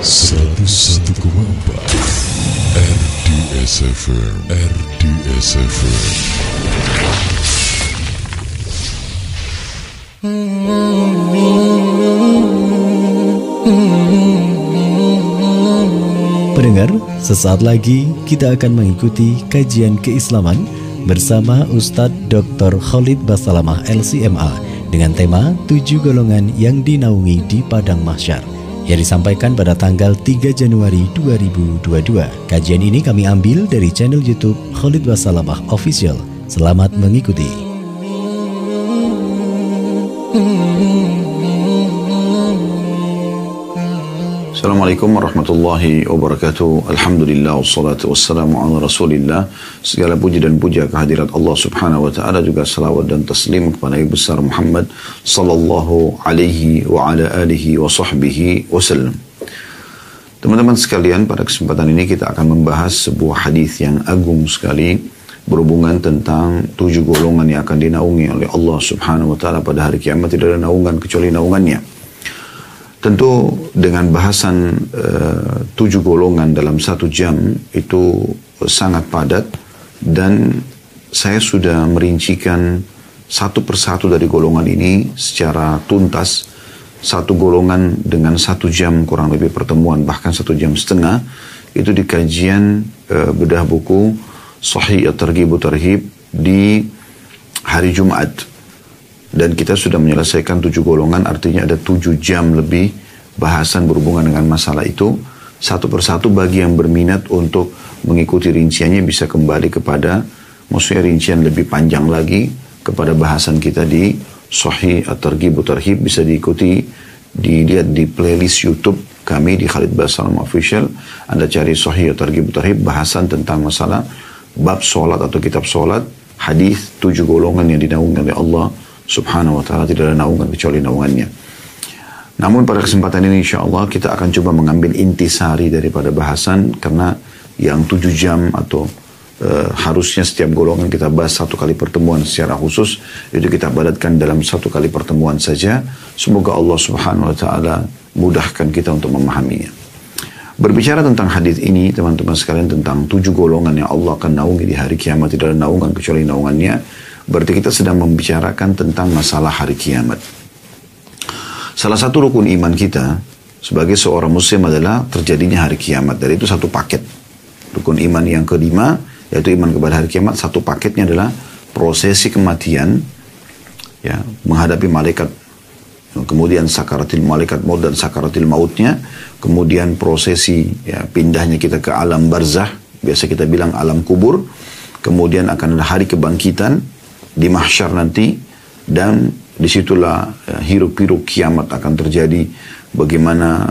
101,4 RDS FM. Pendengar, sesaat lagi kita akan mengikuti kajian keislaman bersama Ustadz Dr. Khalid Basalamah LCMA dengan tema 7 golongan yang dinaungi di Padang Mahsyar yang disampaikan pada tanggal 3 Januari 2022. Kajian ini kami ambil dari channel YouTube Khalid Basalamah Official. Selamat mengikuti. Assalamualaikum warahmatullahi wabarakatuh. Alhamdulillah wassalatu wassalamu ala rasulillah. Segala puji dan puja kehadirat Allah subhanahu wa ta'ala, juga salawat dan taslim kepada Nabi besar Muhammad sallallahu alaihi wa ala alihi wa sahbihi wasallam. Teman-teman sekalian, pada kesempatan ini kita akan membahas sebuah hadis yang agung sekali berhubungan tentang 7 golongan yang akan dinaungi oleh Allah subhanahu wa ta'ala pada hari kiamat. Tidak ada naungan kecuali naungannya. Tentu dengan bahasan 7 golongan dalam 1 jam itu sangat padat, dan saya sudah merincikan satu persatu dari golongan ini secara tuntas. Satu golongan dengan 1 jam kurang lebih pertemuan, bahkan 1 jam setengah, itu di kajian bedah buku Sahih At-Targhib Tarhib di hari Jumat. Dan kita sudah menyelesaikan 7 golongan, artinya ada 7 jam lebih bahasan berhubungan dengan masalah itu. Satu persatu bagi yang berminat untuk mengikuti rinciannya bisa kembali kepada, maksudnya rincian lebih panjang lagi, kepada bahasan kita di Sahih At-Targhib Tarhib. Bisa diikuti, dilihat di playlist YouTube kami di Khalid Basalamah Official. Anda cari Sahih At-Targhib Tarhib, bahasan tentang masalah bab solat atau kitab solat, hadis 7 golongan yang dinaungi oleh Allah subhanahu wa ta'ala, tidak ada naungan kecuali naungannya. Namun pada kesempatan ini insyaAllah kita akan coba mengambil intisari daripada bahasan, karena yang 7 jam atau harusnya setiap golongan kita bahas 1 kali pertemuan secara khusus, itu kita padatkan dalam 1 kali pertemuan saja. Semoga Allah subhanahu wa ta'ala mudahkan kita untuk memahaminya. Berbicara tentang hadis ini teman-teman sekalian, tentang 7 golongan yang Allah akan naungi di hari kiamat, tidak ada naungan kecuali naungannya, berarti kita sedang membicarakan tentang masalah hari kiamat. Salah satu rukun iman kita sebagai seorang muslim adalah terjadinya hari kiamat. Dan itu satu paket. Rukun iman yang kelima, yaitu iman kepada hari kiamat, satu paketnya adalah prosesi kematian, ya, menghadapi malaikat, kemudian sakaratil malaikat maut dan sakaratil mautnya, kemudian prosesi, ya, pindahnya kita ke alam barzah, biasa kita bilang alam kubur, kemudian akan ada hari kebangkitan di mahsyar nanti, dan disitulah hiruk-pikuk kiamat akan terjadi. Bagaimana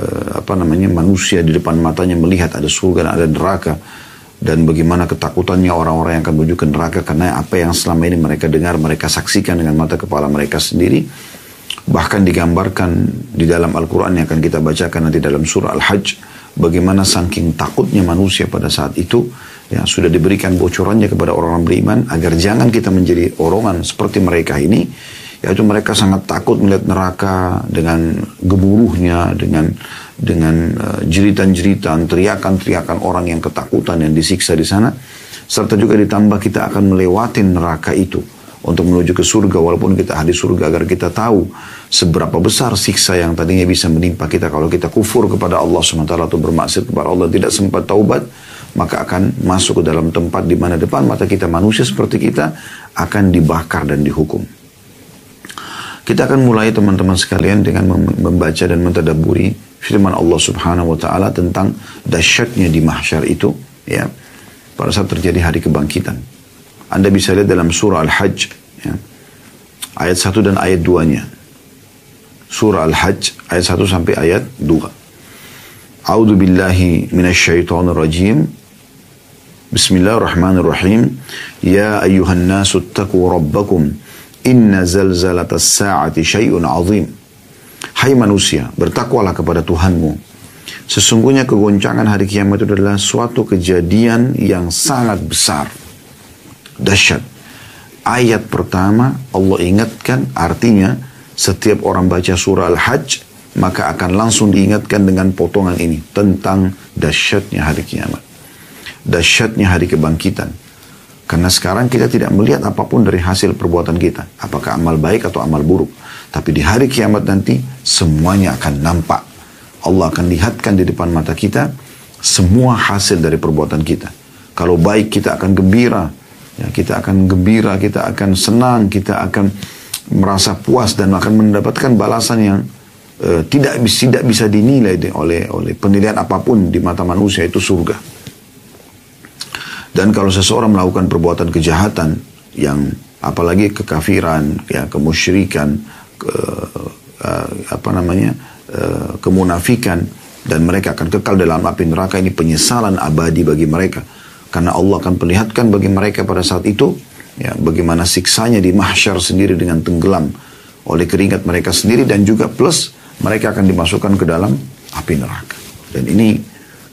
manusia di depan matanya melihat ada surga dan ada neraka, dan bagaimana ketakutannya orang-orang yang akan menuju ke neraka karena apa yang selama ini mereka dengar, mereka saksikan dengan mata kepala mereka sendiri. Bahkan digambarkan di dalam Al-Quran yang akan kita bacakan nanti dalam surah Al-Hajj, bagaimana saking takutnya manusia pada saat itu, ya, sudah diberikan bocorannya kepada orang-orang beriman agar jangan kita menjadi orongan seperti mereka ini, yaitu mereka sangat takut melihat neraka dengan gemuruhnya, dengan jeritan-jeritan, teriakan-teriakan orang yang ketakutan yang disiksa di sana, serta juga ditambah kita akan melewati neraka itu untuk menuju ke surga, walaupun kita ahli surga, agar kita tahu seberapa besar siksa yang tadinya bisa menimpa kita kalau kita kufur kepada Allah SWT atau bermaksiat kepada Allah, tidak sempat taubat, maka akan masuk ke dalam tempat di mana depan mata kita manusia seperti kita akan dibakar dan dihukum. Kita akan mulai teman-teman sekalian dengan membaca dan mentadabburi firman Allah subhanahu wa ta'ala tentang dahsyatnya di mahsyar itu, ya, pada saat terjadi hari kebangkitan. Anda bisa lihat dalam surah Al-Hajj, ya, ayat 1 dan ayat 2-nya. Surah Al-Hajj ayat 1 sampai ayat 2. A'udzu billahi minasyaitonir rajim. Bismillahirrahmanirrahim. Ya ayyuhan nasu ittaqu rabbakum inna zalzalatas sa'ati syai'un 'azim. Hai manusia, bertakwalah kepada Tuhanmu. Sesungguhnya kegoncangan hari kiamat itu adalah suatu kejadian yang sangat besar, dahsyat. Ayat pertama Allah ingatkan, artinya setiap orang baca surah Al-Hajj maka akan langsung diingatkan dengan potongan ini tentang dahsyatnya hari kiamat, dahsyatnya hari kebangkitan. Karena sekarang kita tidak melihat apapun dari hasil perbuatan kita, apakah amal baik atau amal buruk. Tapi di hari kiamat nanti semuanya akan nampak. Allah akan lihatkan di depan mata kita semua hasil dari perbuatan kita. Kalau baik kita akan gembira, ya, kita akan gembira, kita akan senang, kita akan merasa puas dan akan mendapatkan balasan yang tidak bisa dinilai oleh penilaian apapun di mata manusia, itu surga. Dan kalau seseorang melakukan perbuatan kejahatan yang apalagi kekafiran, ya, kemusyrikan, kemunafikan, dan mereka akan kekal dalam api neraka, ini penyesalan abadi bagi mereka. Karena Allah akan perlihatkan bagi mereka pada saat itu, ya, bagaimana siksanya di mahsyar sendiri dengan tenggelam oleh keringat mereka sendiri, dan juga plus mereka akan dimasukkan ke dalam api neraka. Dan ini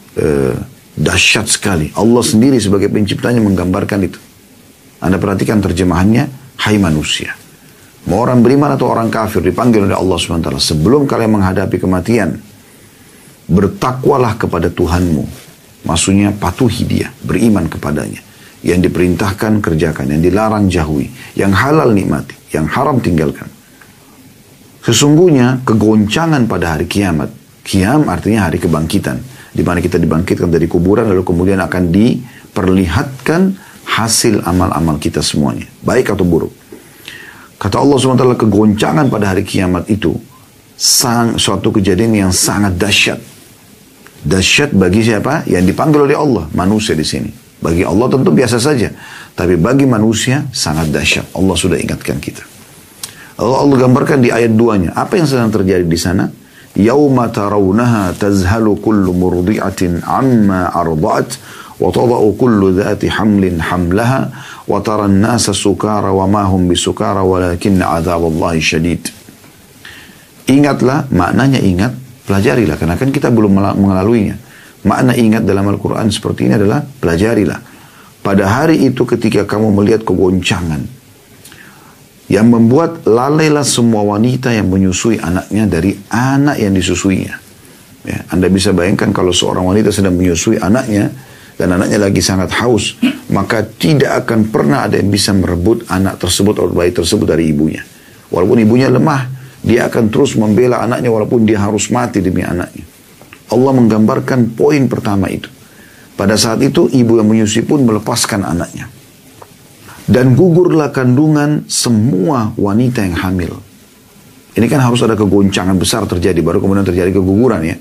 dahsyat sekali. Allah sendiri sebagai penciptanya menggambarkan itu. Anda perhatikan terjemahannya, hai manusia. Mau orang beriman atau orang kafir dipanggil oleh Allah SWT. Sebelum kalian menghadapi kematian, bertakwalah kepada Tuhanmu. Maksudnya patuhi dia, beriman kepadanya. Yang diperintahkan kerjakan, yang dilarang jauhi, yang halal nikmati, yang haram tinggalkan. Sesungguhnya kegoncangan pada hari kiamat, kiam artinya hari kebangkitan, di mana kita dibangkitkan dari kuburan lalu kemudian akan diperlihatkan hasil amal-amal kita semuanya, baik atau buruk. Kata Allah SWT, kegoncangan pada hari kiamat itu suatu kejadian yang sangat dahsyat. Dahsyat bagi siapa? Yang dipanggil oleh Allah, manusia di sini. Bagi Allah tentu biasa saja, tapi bagi manusia sangat dahsyat. Allah sudah ingatkan kita. Allah gambarkan di ayat 2-nya. Apa yang sedang terjadi di sana? Yauma tarawunaha tazhalu kullu murdi'atin amma arda'at wa tada'u kullu dhati hamlin hamlaha wa taran nasa sukara wa ma hum bisukara walakinna 'adzaballahi syadid. Ingatlah, maknanya ingat, pelajarilah, karena kan kita belum mengelaluinya. Makna ingat dalam Al-Quran seperti ini adalah pelajarilah. Pada hari itu ketika kamu melihat kegoncangan yang membuat lalailah semua wanita yang menyusui anaknya dari anak yang disusuinya. Ya, Anda bisa bayangkan kalau seorang wanita sedang menyusui anaknya dan anaknya lagi sangat haus, maka tidak akan pernah ada yang bisa merebut anak tersebut atau bayi tersebut dari ibunya. Walaupun ibunya lemah, dia akan terus membela anaknya walaupun dia harus mati demi anaknya. Allah menggambarkan poin pertama itu. Pada saat itu ibu yang menyusui pun melepaskan anaknya. Dan gugurlah kandungan semua wanita yang hamil. Ini kan harus ada kegoncangan besar terjadi, baru kemudian terjadi keguguran, ya.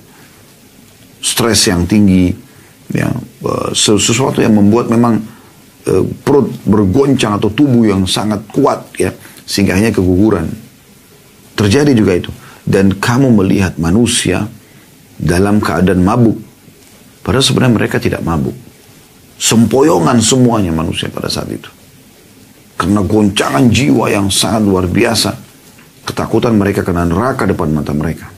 Stres yang tinggi, ya, sesuatu yang membuat memang perut bergoncang atau tubuh yang sangat kuat, ya, sehingga hanya keguguran. Terjadi juga itu. Dan kamu melihat manusia dalam keadaan mabuk. Padahal sebenarnya mereka tidak mabuk. Sempoyongan semuanya manusia pada saat itu. Karena goncangan jiwa yang sangat luar biasa. Ketakutan mereka kena neraka depan mata mereka.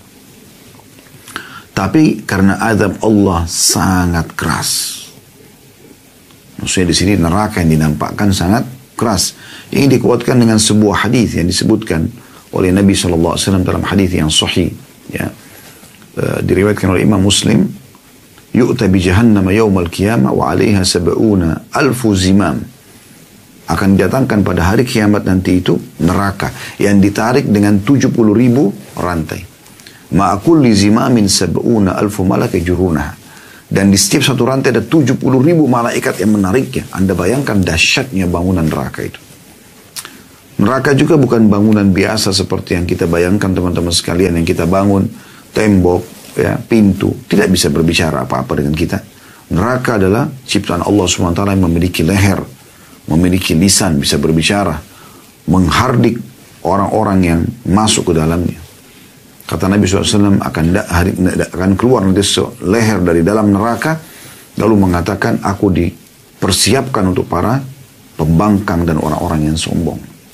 Tapi karena azab Allah sangat keras. Maksudnya di sini neraka yang dinampakkan sangat keras. Ini dikuatkan dengan sebuah hadis yang disebutkan oleh Nabi SAW dalam hadis yang sahih. Ya. Diriwayatkan oleh Imam Muslim. Yu'ta bi jahannama yawmal qiyamah wa alaiha sab'una alfu zimam. Akan didatangkan pada hari kiamat nanti itu neraka yang ditarik dengan 70.000 rantai. Ma'akulli zimamin sab'una alfu malak yajrunaha. Dan di setiap satu rantai ada 70.000 malaikat yang menariknya. Anda bayangkan dahsyatnya bangunan neraka itu. Neraka juga bukan bangunan biasa seperti yang kita bayangkan teman-teman sekalian, yang kita bangun tembok, ya, pintu, tidak bisa berbicara apa-apa dengan kita. Neraka adalah ciptaan Allah SWT yang memiliki leher, memiliki lisan, bisa berbicara, menghardik orang-orang yang masuk ke dalamnya. Kata Nabi SAW akan keluar nanti leher dari dalam neraka, lalu mengatakan, aku dipersiapkan untuk para pembangkang dan orang-orang yang sombong.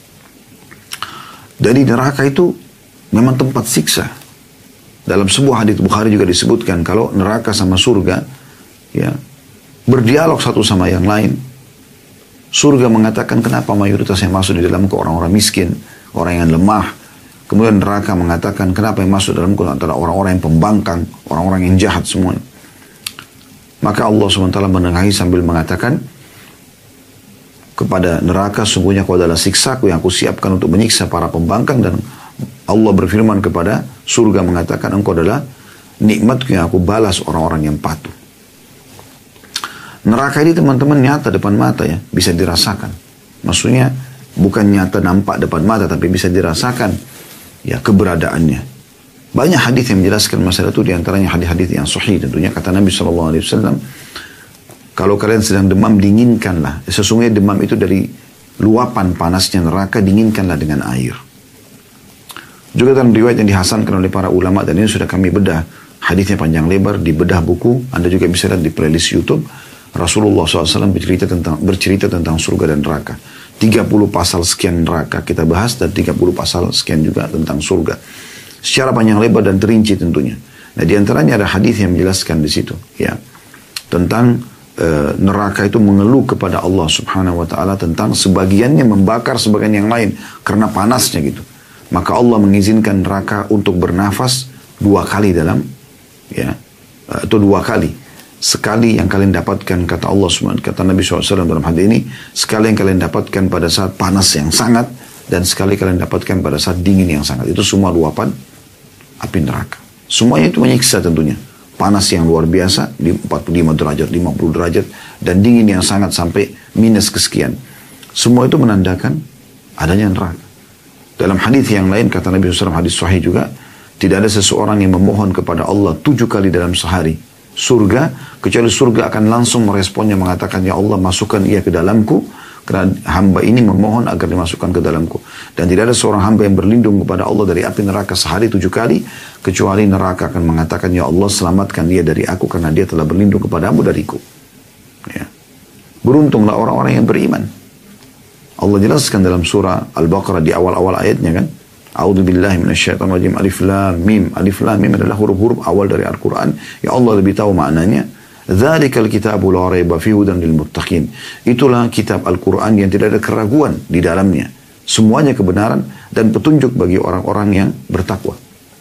Dari neraka itu memang tempat siksa. Dalam sebuah hadits Bukhari juga disebutkan kalau neraka sama surga, ya, berdialog satu sama yang lain. Surga mengatakan, kenapa mayoritas yang masuk di dalam ke orang-orang miskin, orang yang lemah, Kemudian neraka mengatakan, kenapa yang masuk dalamku antara orang-orang yang pembangkang, orang-orang yang jahat semua. Maka Allah SWT menengahi sambil mengatakan kepada neraka, sungguhnya kau adalah siksaku yang aku siapkan untuk menyiksa para pembangkang. Dan Allah berfirman kepada surga mengatakan, engkau adalah nikmatku yang aku balas orang-orang yang patuh. Neraka ini teman-teman nyata depan mata ya, bisa dirasakan. Maksudnya bukan nyata nampak depan mata, tapi bisa dirasakan ya keberadaannya. Banyak hadis yang menjelaskan masalah itu, diantaranya hadis-hadis yang sahih tentunya. Kata Nabi SAW, kalau kalian sedang demam, dinginkanlah. Sesungguhnya demam itu dari luapan panasnya neraka, dinginkanlah dengan air. Juga dalam riwayat yang dihasankan oleh para ulama, dan ini sudah kami bedah, hadisnya panjang lebar, di bedah buku, Anda juga bisa lihat di playlist YouTube, Rasulullah SAW bercerita tentang surga dan neraka. 30 pasal sekian neraka kita bahas, dan 30 pasal sekian juga tentang surga. Secara panjang lebar dan terinci tentunya. Nah, di antaranya ada hadis yang menjelaskan di situ, ya, tentang neraka itu mengeluh kepada Allah Subhanahu wa taala tentang sebagiannya membakar sebagian yang lain karena panasnya gitu. Maka Allah mengizinkan neraka untuk bernafas 2 kali dalam, ya, atau 2 kali. Sekali yang kalian dapatkan, kata Allah SWT, kata Nabi SAW dalam hadis ini, sekali yang kalian dapatkan pada saat panas yang sangat, dan sekali kalian dapatkan pada saat dingin yang sangat. Itu semua luapan api neraka. Semuanya itu menyiksa tentunya. Panas yang luar biasa, di 45 derajat, 50 derajat, dan dingin yang sangat sampai minus kesekian. Semua itu menandakan adanya neraka. Dalam hadis yang lain, kata Nabi SAW, hadis sahih juga, tidak ada seseorang yang memohon kepada Allah 7 kali dalam sehari surga, kecuali surga akan langsung meresponnya mengatakan, ya Allah, masukkan ia ke dalamku, karena hamba ini memohon agar dimasukkan ke dalamku. Dan tidak ada seorang hamba yang berlindung kepada Allah dari api neraka sehari 7 kali, kecuali neraka akan mengatakan, ya Allah, selamatkan dia dari aku, karena dia telah berlindung kepadamu dariku. Ya. Beruntunglah orang-orang yang beriman. Allah jelaskan dalam surah Al-Baqarah di awal-awal ayatnya kan, A'udzubillahi minasyaitonirrajim. Alif lam mim. Alif lam mim adalah huruf-huruf awal dari Al-Quran. Ya Allah lebih tahu maknanya. Dzalikal kitabu la raiba fihi hudan lil muttaqin. Itulah kitab Al-Quran yang tidak ada keraguan di dalamnya. Semuanya kebenaran dan petunjuk bagi orang-orang yang bertakwa.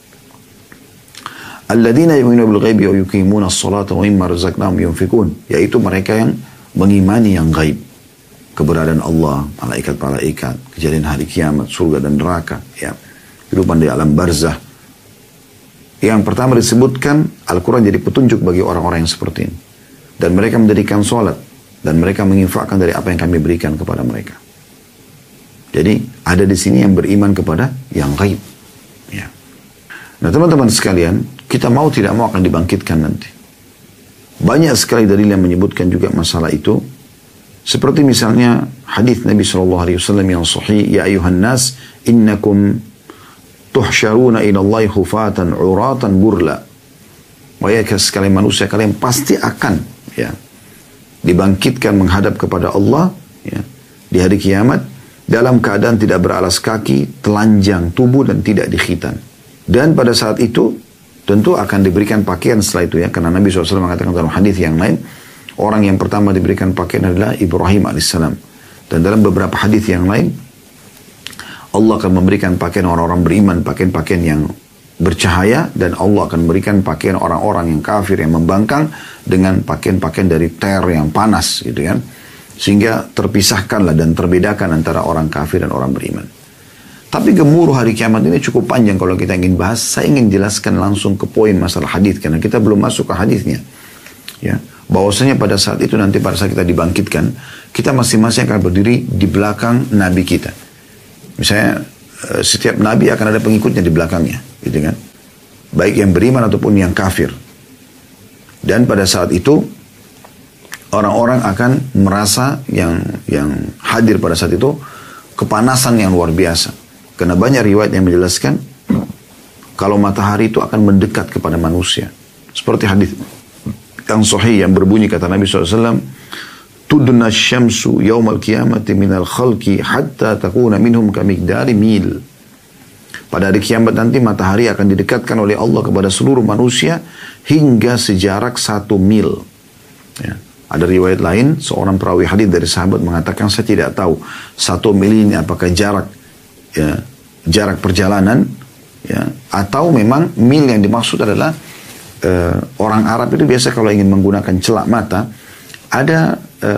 Alladzina yu'minuna bil ghaibi wa yuqimuna as-salata wa mimma razaqnahum yunfikun. Yaitu mereka yang mengimani yang gaib. Keberadaan Allah, malaikat-malaikat, kejadian hari kiamat, surga dan neraka, ya, kehidupan di alam barzah. Yang pertama disebutkan, Al-Quran jadi petunjuk bagi orang-orang yang seperti ini. Dan mereka mendirikan sholat, dan mereka menginfakkan dari apa yang kami berikan kepada mereka. Jadi ada di sini yang beriman kepada yang gaib. Ya. Nah teman-teman sekalian, kita mau tidak mau akan dibangkitkan nanti. Banyak sekali dalil yang menyebutkan juga masalah itu. Seperti misalnya hadis Nabi SAW yang sahih, ya ayuhan nas, innakum tuhsyaruna ilallahi khufatan uratan burla. Wahai sekalian manusia, kalian pasti akan, ya, dibangkitkan menghadap kepada Allah, ya, di hari kiamat dalam keadaan tidak beralas kaki, telanjang tubuh dan tidak dikhitan. Dan pada saat itu tentu akan diberikan pakaian setelah itu, ya, karena Nabi SAW mengatakan dalam hadis yang lain, orang yang pertama diberikan pakaian adalah Ibrahim alaihissalam. Dan dalam beberapa hadis yang lain, Allah akan memberikan pakaian orang-orang beriman, pakaian-pakaian yang bercahaya, dan Allah akan memberikan pakaian orang-orang yang kafir, yang membangkang, dengan pakaian-pakaian dari ter yang panas, gitu kan. Sehingga terpisahkanlah dan terbedakan antara orang kafir dan orang beriman. Tapi gemuruh hari kiamat ini cukup panjang kalau kita ingin bahas. Saya ingin jelaskan langsung ke poin masalah hadis, karena kita belum masuk ke hadisnya. Ya. Bahwasanya pada saat itu nanti pada saat kita dibangkitkan, kita masing-masing akan berdiri di belakang nabi kita. Misalnya setiap nabi akan ada pengikutnya di belakangnya, gitu kan? Baik yang beriman ataupun yang kafir. Dan pada saat itu orang-orang akan merasa yang hadir pada saat itu kepanasan yang luar biasa. Karena banyak riwayat yang menjelaskan kalau matahari itu akan mendekat kepada manusia. Seperti hadis yang sahih yang berbunyi, kata Nabi SAW, tudna syamsu yawmal qiyamati minal khalqi hatta takuna minhum kamigdari mil. Pada hari kiamat nanti matahari akan didekatkan oleh Allah kepada seluruh manusia hingga sejarak 1 mil. Ya. Ada riwayat lain, seorang perawi hadis dari sahabat mengatakan, saya tidak tahu 1 mil ini apakah jarak, ya, jarak perjalanan, ya, atau memang mil yang dimaksud adalah orang Arab itu biasa kalau ingin menggunakan celak mata, ada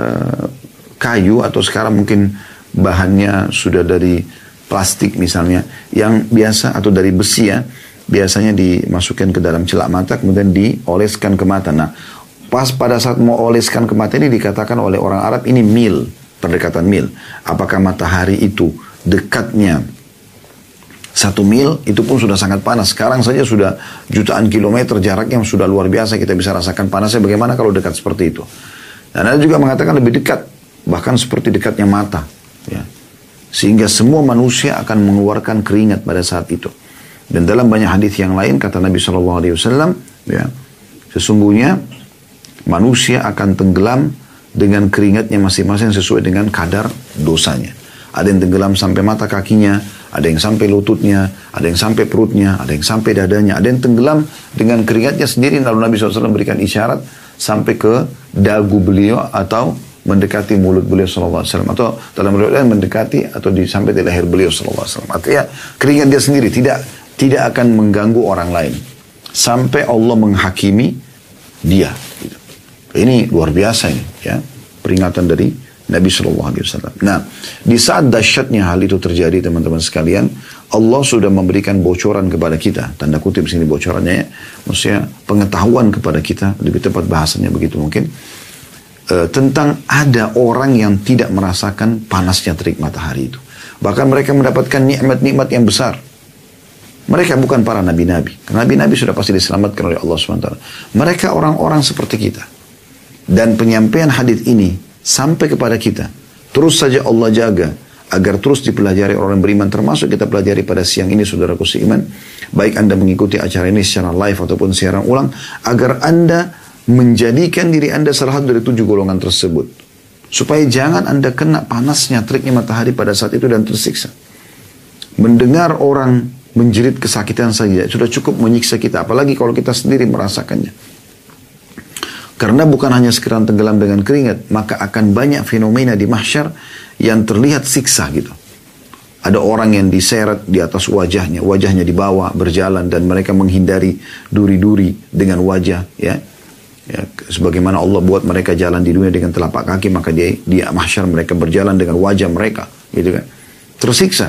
kayu atau sekarang mungkin bahannya sudah dari plastik misalnya, yang biasa atau dari besi ya, biasanya dimasukkan ke dalam celak mata kemudian dioleskan ke mata. Nah, pas pada saat mau oleskan ke mata ini dikatakan oleh orang Arab ini mil, pendekatan mil. Apakah matahari itu dekatnya 1 mil, itu pun sudah sangat panas. Sekarang saja sudah jutaan kilometer jaraknya, sudah luar biasa, kita bisa rasakan panasnya. Bagaimana kalau dekat seperti itu? Dan ada juga mengatakan lebih dekat, bahkan seperti dekatnya mata, ya. Sehingga semua manusia akan mengeluarkan keringat pada saat itu. Dan dalam banyak hadis yang lain kata Nabi SAW, ya, sesungguhnya manusia akan tenggelam dengan keringatnya masing-masing sesuai dengan kadar dosanya. Ada yang tenggelam sampai mata kakinya, ada yang sampai lututnya, ada yang sampai perutnya, ada yang sampai dadanya, ada yang tenggelam dengan keringatnya sendiri. Lalu Nabi SAW berikan isyarat sampai ke dagu beliau atau mendekati mulut beliau SAW, atau dalam riwayat mendekati atau sampai di leher beliau SAW. Artinya keringat dia sendiri tidak akan mengganggu orang lain sampai Allah menghakimi dia. Ini luar biasa ini, ya, peringatan dari Nabi SAW. Nah, di saat dahsyatnya hal itu terjadi, teman-teman sekalian, Allah sudah memberikan bocoran kepada kita, tanda kutip sini bocorannya, ya, maksudnya pengetahuan kepada kita, lebih tepat bahasanya begitu mungkin, tentang ada orang yang tidak merasakan panasnya terik matahari itu. Bahkan mereka mendapatkan nikmat-nikmat yang besar. Mereka bukan para nabi-nabi, karena nabi-nabi sudah pasti diselamatkan oleh Allah SWT. Mereka orang-orang seperti kita. Dan penyampaian hadis ini sampai kepada kita, terus saja Allah jaga agar terus dipelajari orang beriman, termasuk kita pelajari pada siang ini, saudaraku seiman, baik Anda mengikuti acara ini secara live ataupun siaran ulang, agar Anda menjadikan diri Anda salah satu dari 7 golongan tersebut, supaya jangan Anda kena panasnya teriknya matahari pada saat itu dan tersiksa. Mendengar orang menjerit kesakitan saja sudah cukup menyiksa kita, apalagi kalau kita sendiri merasakannya. Karena bukan hanya sekedar tenggelam dengan keringat, maka akan banyak fenomena di mahsyar yang terlihat siksa gitu. Ada orang yang diseret di atas wajahnya dibawa berjalan dan mereka menghindari duri-duri dengan wajah, ya. Ya, sebagaimana Allah buat mereka jalan di dunia dengan telapak kaki, maka di mahsyar mereka berjalan dengan wajah mereka, gitu kan. Tersiksa.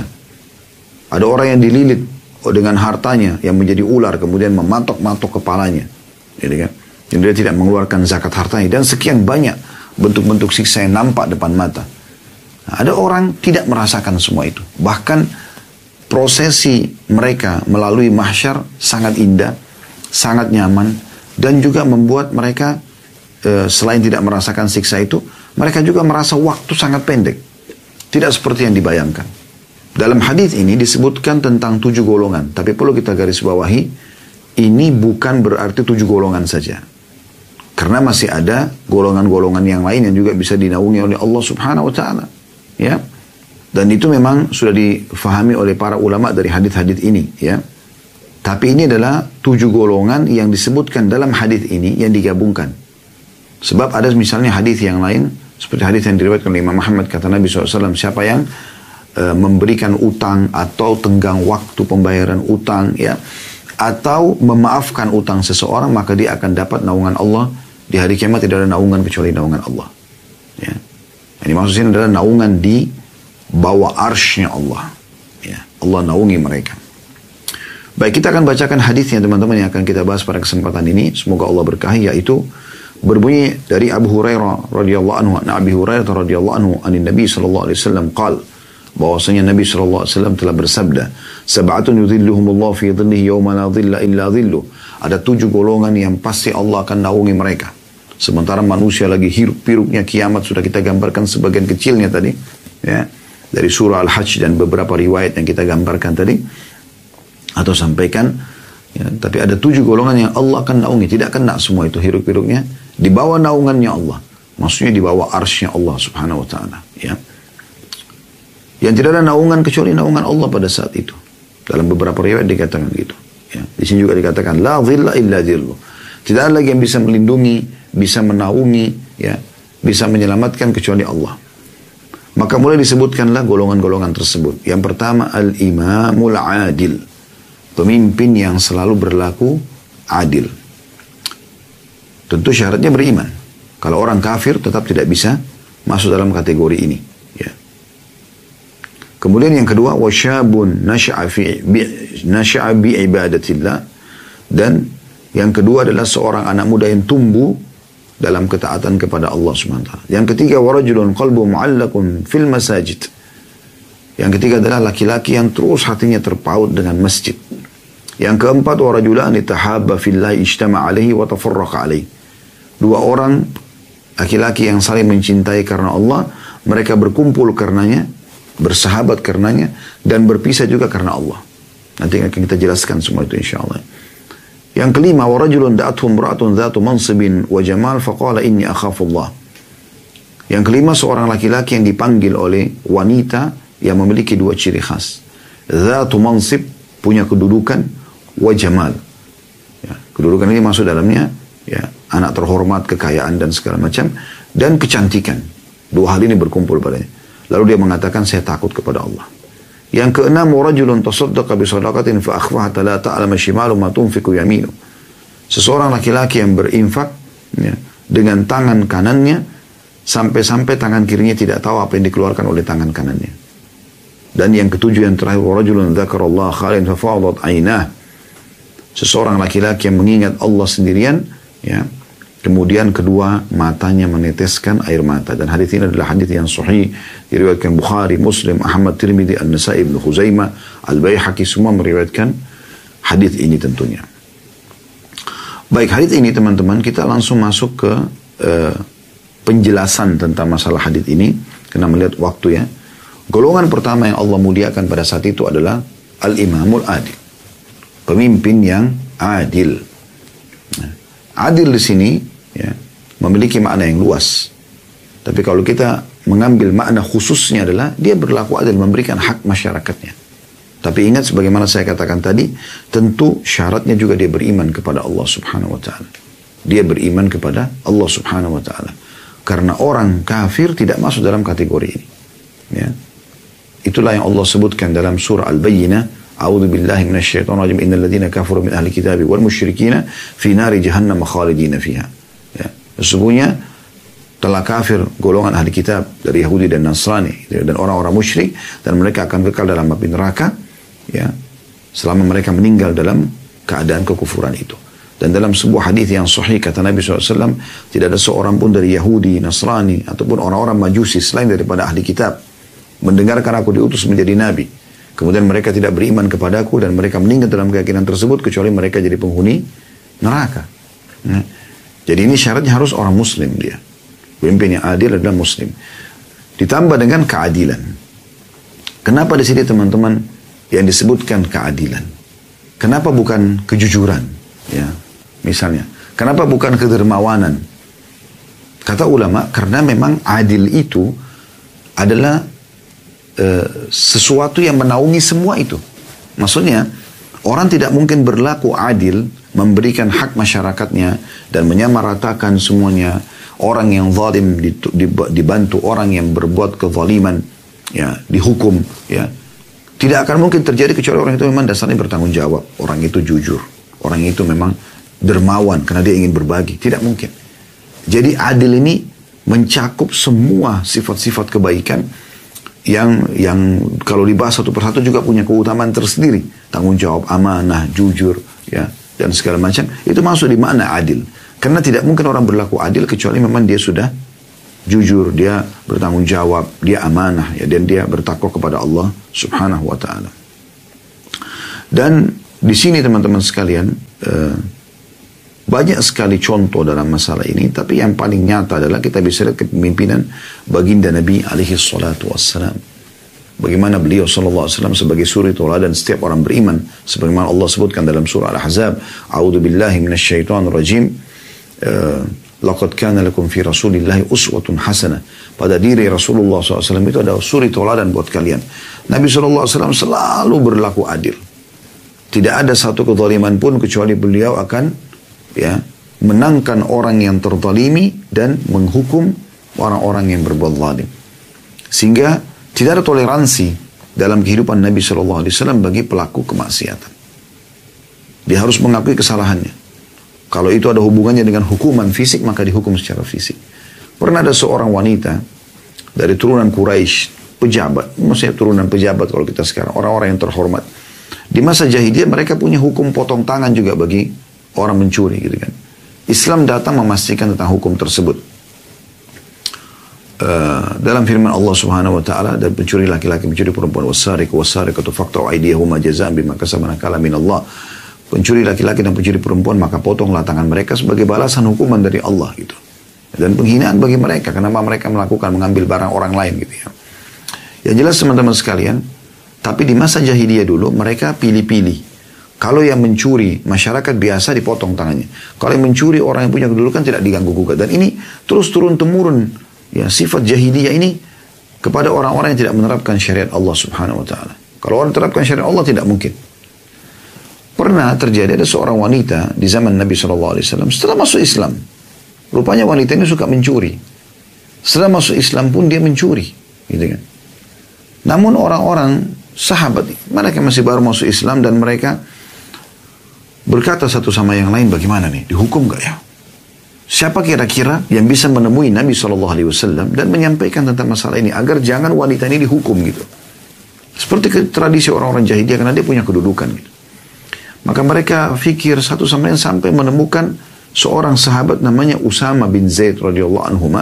Ada orang yang dililit dengan hartanya yang menjadi ular, kemudian mematok-matok kepalanya, gitu kan. Dan dia tidak mengeluarkan zakat hartanya, dan sekian banyak bentuk-bentuk siksa yang nampak depan mata. Nah, ada orang tidak merasakan semua itu. Bahkan prosesi mereka melalui mahsyar sangat indah, sangat nyaman, dan juga membuat mereka selain tidak merasakan siksa itu, mereka juga merasa waktu sangat pendek. Tidak seperti yang dibayangkan. Dalam hadis ini disebutkan tentang 7 golongan, tapi perlu kita garis bawahi, ini bukan berarti 7 golongan saja. Karena masih ada golongan-golongan yang lain yang juga bisa dinaungi oleh Allah Subhanahu wa taala, ya. Dan itu memang sudah difahami oleh para ulama dari hadis-hadis ini, ya. Tapi ini adalah 7 golongan yang disebutkan dalam hadis ini yang digabungkan. Sebab ada misalnya hadis yang lain, seperti hadis yang diriwayatkan oleh Imam Muhammad, kata Nabi SAW, siapa yang memberikan utang atau tenggang waktu pembayaran utang, ya, atau memaafkan utang seseorang, maka dia akan dapat naungan Allah. Di hari kiamat tidak ada naungan kecuali naungan Allah, ya. Ini maksudnya adalah naungan di bawah arsy-Nya Allah, ya. Allah naungi mereka. Baik, kita akan bacakan hadisnya teman-teman yang akan kita bahas pada kesempatan ini. Semoga Allah berkahi, yaitu berbunyi dari Abu Hurairah radhiyallahu anhu, Abi Hurairah radhiyallahu anhu, anin Nabi sallallahu alaihi wasallam qala, bahwasanya Nabi sallallahu alaihi wasallam telah bersabda, sab'atun yudhilluhumullahu fi dhillihi yawma la dhilla illa dhilluh. Ada 7 golongan yang pasti Allah akan naungi mereka. Sementara manusia lagi hiruk-piruknya kiamat, sudah kita gambarkan sebagian kecilnya tadi, ya, dari surah Al-Hajj dan beberapa riwayat yang kita gambarkan tadi atau sampaikan, ya. Tapi ada 7 golongan yang Allah akan naungi, tidak kena semua itu hiruk-piruknya, di bawah naungannya Allah, maksudnya di bawah arsy-Nya Allah Subhanahu wa taala, ya. Yang tidak ada naungan kecuali naungan Allah pada saat itu. Dalam beberapa riwayat dikatakan gitu, ya. Di sini juga dikatakan la dhilla illa dhilluh. Tidak ada lagi yang bisa melindungi, bisa menaungi, ya, bisa menyelamatkan kecuali Allah. Maka mulai disebutkanlah golongan-golongan tersebut. Yang pertama, al-imamul adil. Pemimpin yang selalu berlaku adil. Tentu syaratnya beriman. Kalau orang kafir tetap tidak bisa masuk dalam kategori ini. Ya. Kemudian yang kedua, wasyabun nasya'a bi ibadatillah. Dan yang kedua adalah seorang anak muda yang tumbuh dalam ketaatan kepada Allah SWT. Yang ketiga, warajulun qalbu mu'allakun fil masajid. Yang ketiga adalah laki-laki yang terus hatinya terpaut dengan masjid. Yang keempat, warajulani tahabba fillahi ijtama' alaihi wa tafarraqa alaihi. Dua orang laki-laki yang saling mencintai karena Allah, mereka berkumpul karenanya, bersahabat karenanya, dan berpisah juga karena Allah. Nanti akan kita jelaskan semua itu insyaallah. Yang kelima, warajulun da'atuhum ra'atun dhatu mansibin wa jamal faqala inni akhafullah. Yang kelima, seorang laki-laki yang dipanggil oleh wanita yang memiliki dua ciri khas. Dhatu mansib, punya kedudukan, wa jamal. Ya, kedudukan ini masuk dalamnya ya, anak terhormat, kekayaan dan segala macam, dan kecantikan. Dua hal ini berkumpul padanya. Lalu dia mengatakan, saya takut kepada Allah. Yang keenam, warajulun tasaddaqa bi shadaqatin fa akhfaha la ta'lamu shimalu ma tunfiqu yaminu. Seseorang laki-laki yang berinfak ya, dengan tangan kanannya sampai-sampai tangan kirinya tidak tahu apa yang dikeluarkan oleh tangan kanannya. Dan yang ketujuh, yang terakhir, warajulun dzakarallaha khalian fa fadat 'ainah. Seseorang laki-laki yang mengingat Allah sendirian ya, kemudian kedua matanya meneteskan air mata. Dan hadis ini adalah hadis yang sahih, diriwayatkan Bukhari, Muslim, Ahmad, Tirmidzi, An-Nasa'i, Ibnu Khuzaimah, Al-Baihaqi, semua meriwayatkan hadis ini tentunya. Baik, hadis ini teman-teman, kita langsung masuk ke penjelasan tentang masalah hadis ini, karena melihat waktu ya. Golongan pertama yang Allah muliakan pada saat itu adalah al-imamul adil, pemimpin yang adil. Adil di sini ya, memiliki makna yang luas. Tapi kalau kita mengambil makna khususnya adalah dia berlaku adil, memberikan hak masyarakatnya. Tapi ingat sebagaimana saya katakan tadi, tentu syaratnya juga dia beriman kepada Allah Subhanahu wa taala. Dia beriman kepada Allah Subhanahu wa taala. Karena orang kafir tidak masuk dalam kategori ini. Ya. Itulah yang Allah sebutkan dalam surah Al-Bayyinah, A'udzu billahi minasyaitonir rajim, innal ladzina kafaru min ahli kitabi wal musyrikina fi nari jahannam khalidina fiha. Ya. Sesungguhnya telah kafir golongan ahli kitab dari Yahudi dan Nasrani dan orang-orang musyrik, dan mereka akan kekal dalam api neraka ya, selama mereka meninggal dalam keadaan kekufuran itu. Dan dalam sebuah hadis yang sahih kata Nabi SAW, tidak ada seorang pun dari Yahudi, Nasrani ataupun orang-orang Majusi selain daripada ahli kitab mendengarkan aku diutus menjadi nabi, kemudian mereka tidak beriman kepadaku dan mereka meninggal dalam keyakinan tersebut, kecuali mereka jadi penghuni neraka. Nah, jadi ini syaratnya harus orang muslim dia. Pemimpin yang adil adalah muslim. Ditambah dengan keadilan. Kenapa di sini teman-teman yang disebutkan keadilan? Kenapa bukan kejujuran? Ya, misalnya. Kenapa bukan kedermawanan? Kata ulama, karena memang adil itu adalah sesuatu yang menaungi semua itu. Maksudnya orang tidak mungkin berlaku adil, memberikan hak masyarakatnya dan menyamaratakan semuanya. Orang yang zalim dibantu orang yang berbuat kezaliman ya, dihukum ya. Tidak akan mungkin terjadi kecuali orang itu memang dasarnya bertanggung jawab, orang itu jujur, orang itu memang dermawan karena dia ingin berbagi. Tidak mungkin. Jadi adil ini mencakup semua sifat-sifat kebaikan yang kalau dibahas satu persatu juga punya keutamaan tersendiri. Tanggung jawab, amanah, jujur, ya, dan segala macam. Itu masuk di makna adil. Karena tidak mungkin orang berlaku adil kecuali memang dia sudah jujur, dia bertanggung jawab, dia amanah, ya, dan dia bertakwa kepada Allah Subhanahu wa taala. Dan di sini teman-teman sekalian, banyak sekali contoh dalam masalah ini, tapi yang paling nyata adalah kita bisa lihat kepemimpinan baginda Nabi alaihi salatu wassalam. Bagaimana beliau sallallahu alaihi wasallam sebagai suri tauladan setiap orang beriman, sebagaimana Allah sebutkan dalam surah Al-Ahzab, A'udzu billahi minasyaitonir rajim, laqad kana lakum fi rasulillahi uswatun hasanah. Pada diri Rasulullah SAW itu ada suri tauladan buat kalian. Nabi SAW selalu berlaku adil. Tidak ada satu kezaliman pun kecuali beliau akan ya, menangkan orang yang terzalimi dan menghukum orang-orang yang berbuat zalim. Sehingga tidak ada toleransi dalam kehidupan Nabi SAW bagi pelaku kemaksiatan. Dia harus mengakui kesalahannya. Kalau itu ada hubungannya dengan hukuman fisik, maka dihukum secara fisik. Pernah ada seorang wanita dari turunan Quraisy, pejabat, maksudnya turunan pejabat kalau kita sekarang, orang-orang yang terhormat. Di masa jahiliyah mereka punya hukum potong tangan juga bagi orang mencuri gitu kan. Islam datang memastikan tentang hukum tersebut. Dalam firman Allah Subhanahu wa taala, dan pencuri laki-laki mencuri perempuan, wasariqatu faqta'u aydiyahuma jazaa'an bima kasaba nakala min Allah. Pencuri laki-laki dan pencuri perempuan, maka potonglah tangan mereka sebagai balasan hukuman dari Allah gitu. Dan penghinaan bagi mereka kenapa mereka mengambil barang orang lain gitu ya. Yang jelas teman-teman sekalian, tapi di masa jahiliyah dulu mereka pilih-pilih. Kalau yang mencuri masyarakat biasa dipotong tangannya. Kalau yang mencuri orang yang punya kedudukan tidak diganggu gugat. Dan ini terus turun temurun. Ya, sifat jahiliyah ini kepada orang-orang yang tidak menerapkan syariat Allah Subhanahu wa taala. Kalau orang menerapkan syariat Allah tidak mungkin. Pernah terjadi ada seorang wanita di zaman Nabi SAW setelah masuk Islam. Rupanya wanita ini suka mencuri. Setelah masuk Islam pun dia mencuri, gitu kan. Namun orang-orang sahabat mereka masih baru masuk Islam dan mereka berkata satu sama yang lain, bagaimana nih, dihukum gak ya? Siapa kira-kira yang bisa menemui Nabi SAW dan menyampaikan tentang masalah ini agar jangan wanita ini dihukum gitu. Seperti tradisi orang-orang jahiliyah karena dia punya kedudukan gitu. Maka mereka fikir satu sama lain sampai menemukan seorang sahabat namanya Usama bin Zaid radhiyallahu anhuma.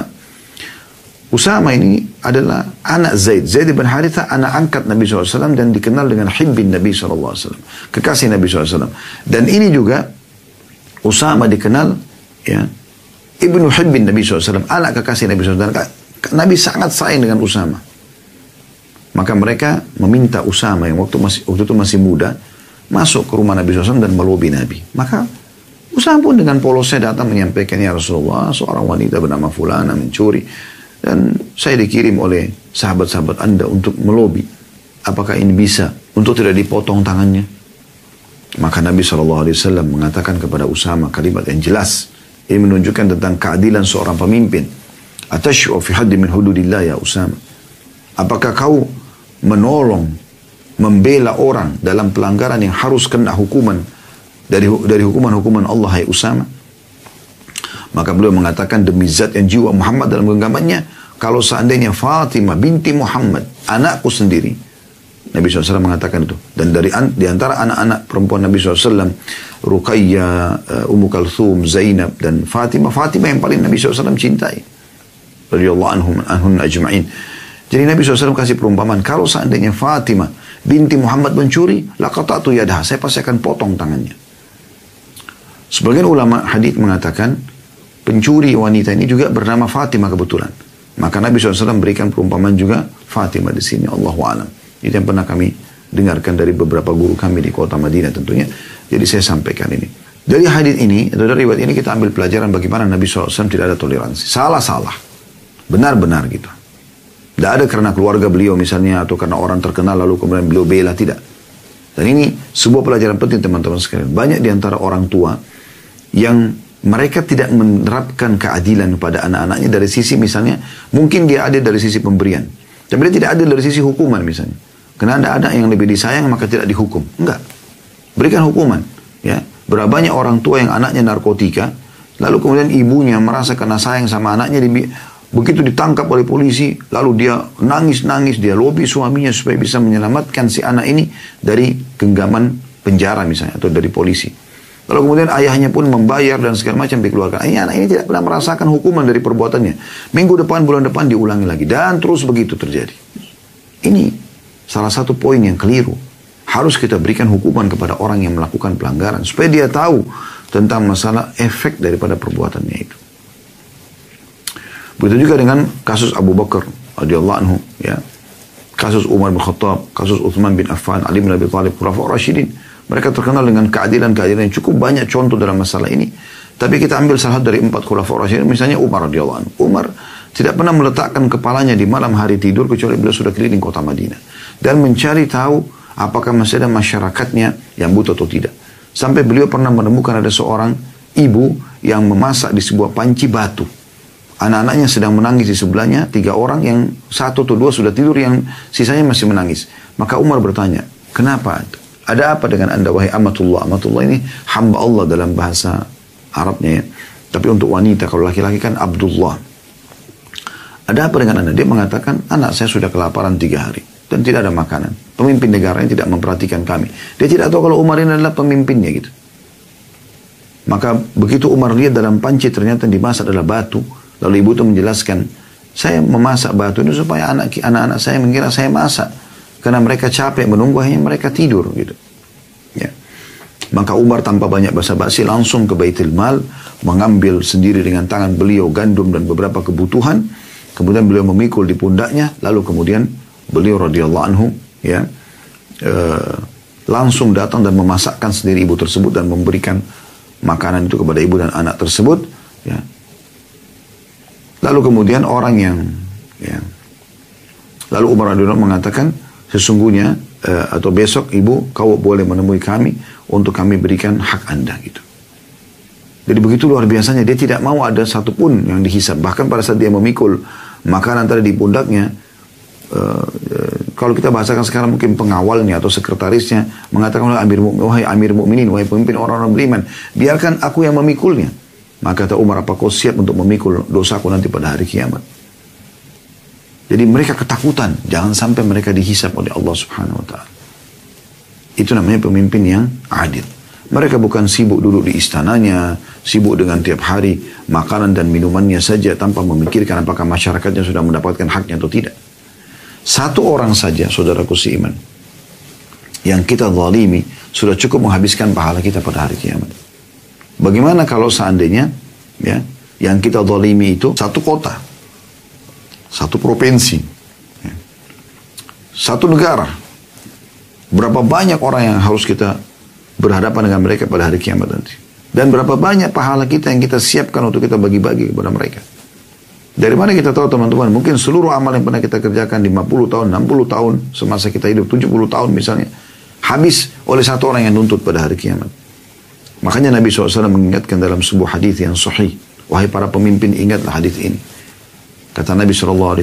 Usama ini adalah anak Zaid. Zaid bin Haritha anak angkat Nabi SAW dan dikenal dengan Hibbin Nabi SAW. Kekasih Nabi SAW. Dan ini juga Usama dikenal ya, Ibnu Hibbin Nabi SAW, anak kekasih Nabi SAW. Nabi sangat sayang dengan Usama. Maka mereka meminta Usama yang waktu itu masih muda masuk ke rumah Nabi SAW dan melobi Nabi. Maka Usama pun dengan polosnya datang menyampaikan, ya Rasulullah, seorang wanita bernama Fulana mencuri dan saya dikirim oleh sahabat-sahabat Anda untuk melobi. Apakah ini bisa untuk tidak dipotong tangannya? Maka Nabi SAW mengatakan kepada Usama kalimat yang jelas. Ini menunjukkan tentang keadilan seorang pemimpin. Atashyu fi haddi min hududillah ya Usama. Apakah kau menolong, membela orang dalam pelanggaran yang harus kena hukuman dari hukuman-hukuman Allah, hai Usama? Maka beliau mengatakan, demi zat yang jiwa Muhammad dalam genggamannya, kalau seandainya Fatimah binti Muhammad, anakku sendiri, Nabi SAW mengatakan itu. Dan di antara anak-anak perempuan Nabi SAW, Ruqayyah, Ummu Kalthum, Zainab, dan Fatimah yang paling Nabi SAW cintai. Radhiyallahu anhum ajma'in. Jadi Nabi SAW kasih perumpamaan, kalau seandainya Fatimah binti Muhammad mencuri, laqata'tu yadaha, saya pasti akan potong tangannya. Sebagian ulama hadits mengatakan, pencuri wanita ini juga bernama Fatimah kebetulan. Maka Nabi SAW berikan perumpamaan juga Fatimah di sini. Allahu a'lam. Itu yang pernah kami dengarkan dari beberapa guru kami di kota Madinah tentunya. Jadi saya sampaikan ini. Dari hadits ini, atau dari riwayat ini kita ambil pelajaran bagaimana Nabi SAW tidak ada toleransi. Salah-salah. Benar-benar gitu. Tidak ada karena keluarga beliau misalnya, atau karena orang terkenal lalu kemudian beliau bela, tidak. Dan ini sebuah pelajaran penting teman-teman sekalian. Banyak di antara orang tua yang mereka tidak menerapkan keadilan kepada anak-anaknya dari sisi misalnya, mungkin dia adil dari sisi pemberian. Tapi dia tidak adil dari sisi hukuman misalnya. Karena ada anak yang lebih disayang maka tidak dihukum. Enggak. Berikan hukuman. Ya. Berapa banyak orang tua yang anaknya narkotika, lalu kemudian ibunya merasa karena sayang sama anaknya, begitu ditangkap oleh polisi, lalu dia nangis-nangis, dia lobi suaminya supaya bisa menyelamatkan si anak ini dari genggaman penjara misalnya, atau dari polisi. Lalu kemudian ayahnya pun membayar dan segala macam dikeluarkan. Anak ini tidak pernah merasakan hukuman dari perbuatannya. Minggu depan, bulan depan diulangi lagi. Dan terus begitu terjadi. Ini salah satu poin yang keliru. Harus kita berikan hukuman kepada orang yang melakukan pelanggaran. Supaya dia tahu tentang masalah efek daripada perbuatannya itu. Begitu juga dengan kasus Abu Bakar radhiyallahu anhu. Ya. Kasus Umar bin Khattab, kasus Uthman bin Affan, Ali bin Abi Thalib, Khulafaur Rasyidin. Mereka terkenal dengan keadilan-keadilan yang cukup banyak contoh dalam masalah ini. Tapi kita ambil salah satu dari 4 Khulafaur Rasyidin, misalnya Umar radhiyallahu anhu. Umar tidak pernah meletakkan kepalanya di malam hari tidur kecuali beliau sudah keliling kota Madinah dan mencari tahu apakah masih ada masyarakatnya yang butuh atau tidak. Sampai beliau pernah menemukan ada seorang ibu yang memasak di sebuah panci batu. Anak-anaknya sedang menangis di sebelahnya, 3 orang, yang 1 atau 2 sudah tidur, yang sisanya masih menangis. Maka Umar bertanya, kenapa? Ada apa dengan anda wahai amatullah? Amatullah ini hamba Allah dalam bahasa Arabnya ya. Tapi untuk wanita, kalau laki-laki kan Abdullah. Ada apa dengan anda? Dia mengatakan, anak saya sudah kelaparan 3 hari. Dan tidak ada makanan. Pemimpin negara yang tidak memperhatikan kami. Dia tidak tahu kalau Umar ini adalah pemimpinnya gitu. Maka begitu Umar lihat dalam panci ternyata dimasak adalah batu. Lalu ibu itu menjelaskan, saya memasak batu ini supaya anak-anak saya mengira saya masak. Karena mereka capek menunggu, hanya mereka tidur gitu. Ya. Maka Umar tanpa banyak basa-basi langsung ke Baitul Mal, mengambil sendiri dengan tangan beliau gandum dan beberapa kebutuhan. Kemudian beliau memikul di pundaknya, lalu kemudian beliau radhiyallahu anhu ya langsung datang dan memasakkan sendiri ibu tersebut dan memberikan makanan itu kepada ibu dan anak tersebut ya. Lalu kemudian orang yang ya, lalu Umar radhiyallahu anhu mengatakan, sesungguhnya atau besok ibu kau boleh menemui kami untuk kami berikan hak anda gitu. Jadi begitu luar biasanya, dia tidak mau ada satupun yang dihisab. Bahkan pada saat dia memikul makanan tadi di pundaknya, kalau kita bahasakan sekarang mungkin pengawalnya atau sekretarisnya mengatakan, wahai Amir Mukminin, wahai pemimpin orang-orang beriman, biarkan aku yang memikulnya. Maka kata Umar, apa kau siap untuk memikul dosaku nanti pada hari kiamat? Jadi mereka ketakutan, jangan sampai mereka dihisab oleh Allah Subhanahu Wa Taala. Itu namanya pemimpin yang adil. Mereka bukan sibuk duduk di istananya, sibuk dengan tiap hari makanan dan minumannya saja tanpa memikirkan apakah masyarakatnya sudah mendapatkan haknya atau tidak. Satu orang saja, saudaraku seiman, yang kita zalimi sudah cukup menghabiskan pahala kita pada hari kiamat. Bagaimana kalau seandainya ya, yang kita zalimi itu satu kota, satu provinsi, ya, satu negara? Berapa banyak orang yang harus kita berhadapan dengan mereka pada hari kiamat nanti. Dan berapa banyak pahala kita yang kita siapkan untuk kita bagi-bagi kepada mereka. Dari mana kita tahu teman-teman? Mungkin seluruh amal yang pernah kita kerjakan 50 tahun, 60 tahun, semasa kita hidup 70 tahun misalnya, habis oleh satu orang yang nuntut pada hari kiamat. Makanya Nabi SAW mengingatkan dalam sebuah hadis yang sahih, wahai para pemimpin, ingatlah hadis ini. Kata Nabi SAW,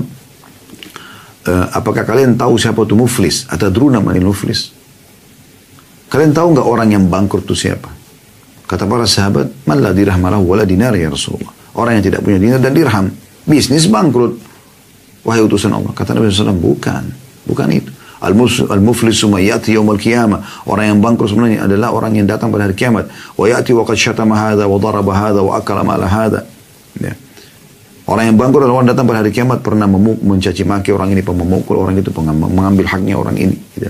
apakah kalian tahu siapa itu muflis? Atadruna manil muflis? Kalian tahu nggak orang yang bangkrut itu siapa? Kata para sahabat, man la dirham lahu wala dinar ya Rasulullah. Orang yang tidak punya dinar dan dirham, bisnis bangkrut. Wahai utusan Allah, kata Nabi SAW, bukan itu. Al-muflisu mayyati yaumul qiyamah. Orang yang bangkrut sebenarnya adalah orang yang datang pada hari kiamat. Wa ya'ti wa qad syatama hadha wa daraba hadha wa akala mala hadha. Ya. Orang yang bangkrut adalah orang datang pada hari kiamat pernah mencaci maki orang ini, memukul orang itu, mengambil haknya orang ini. Gitu.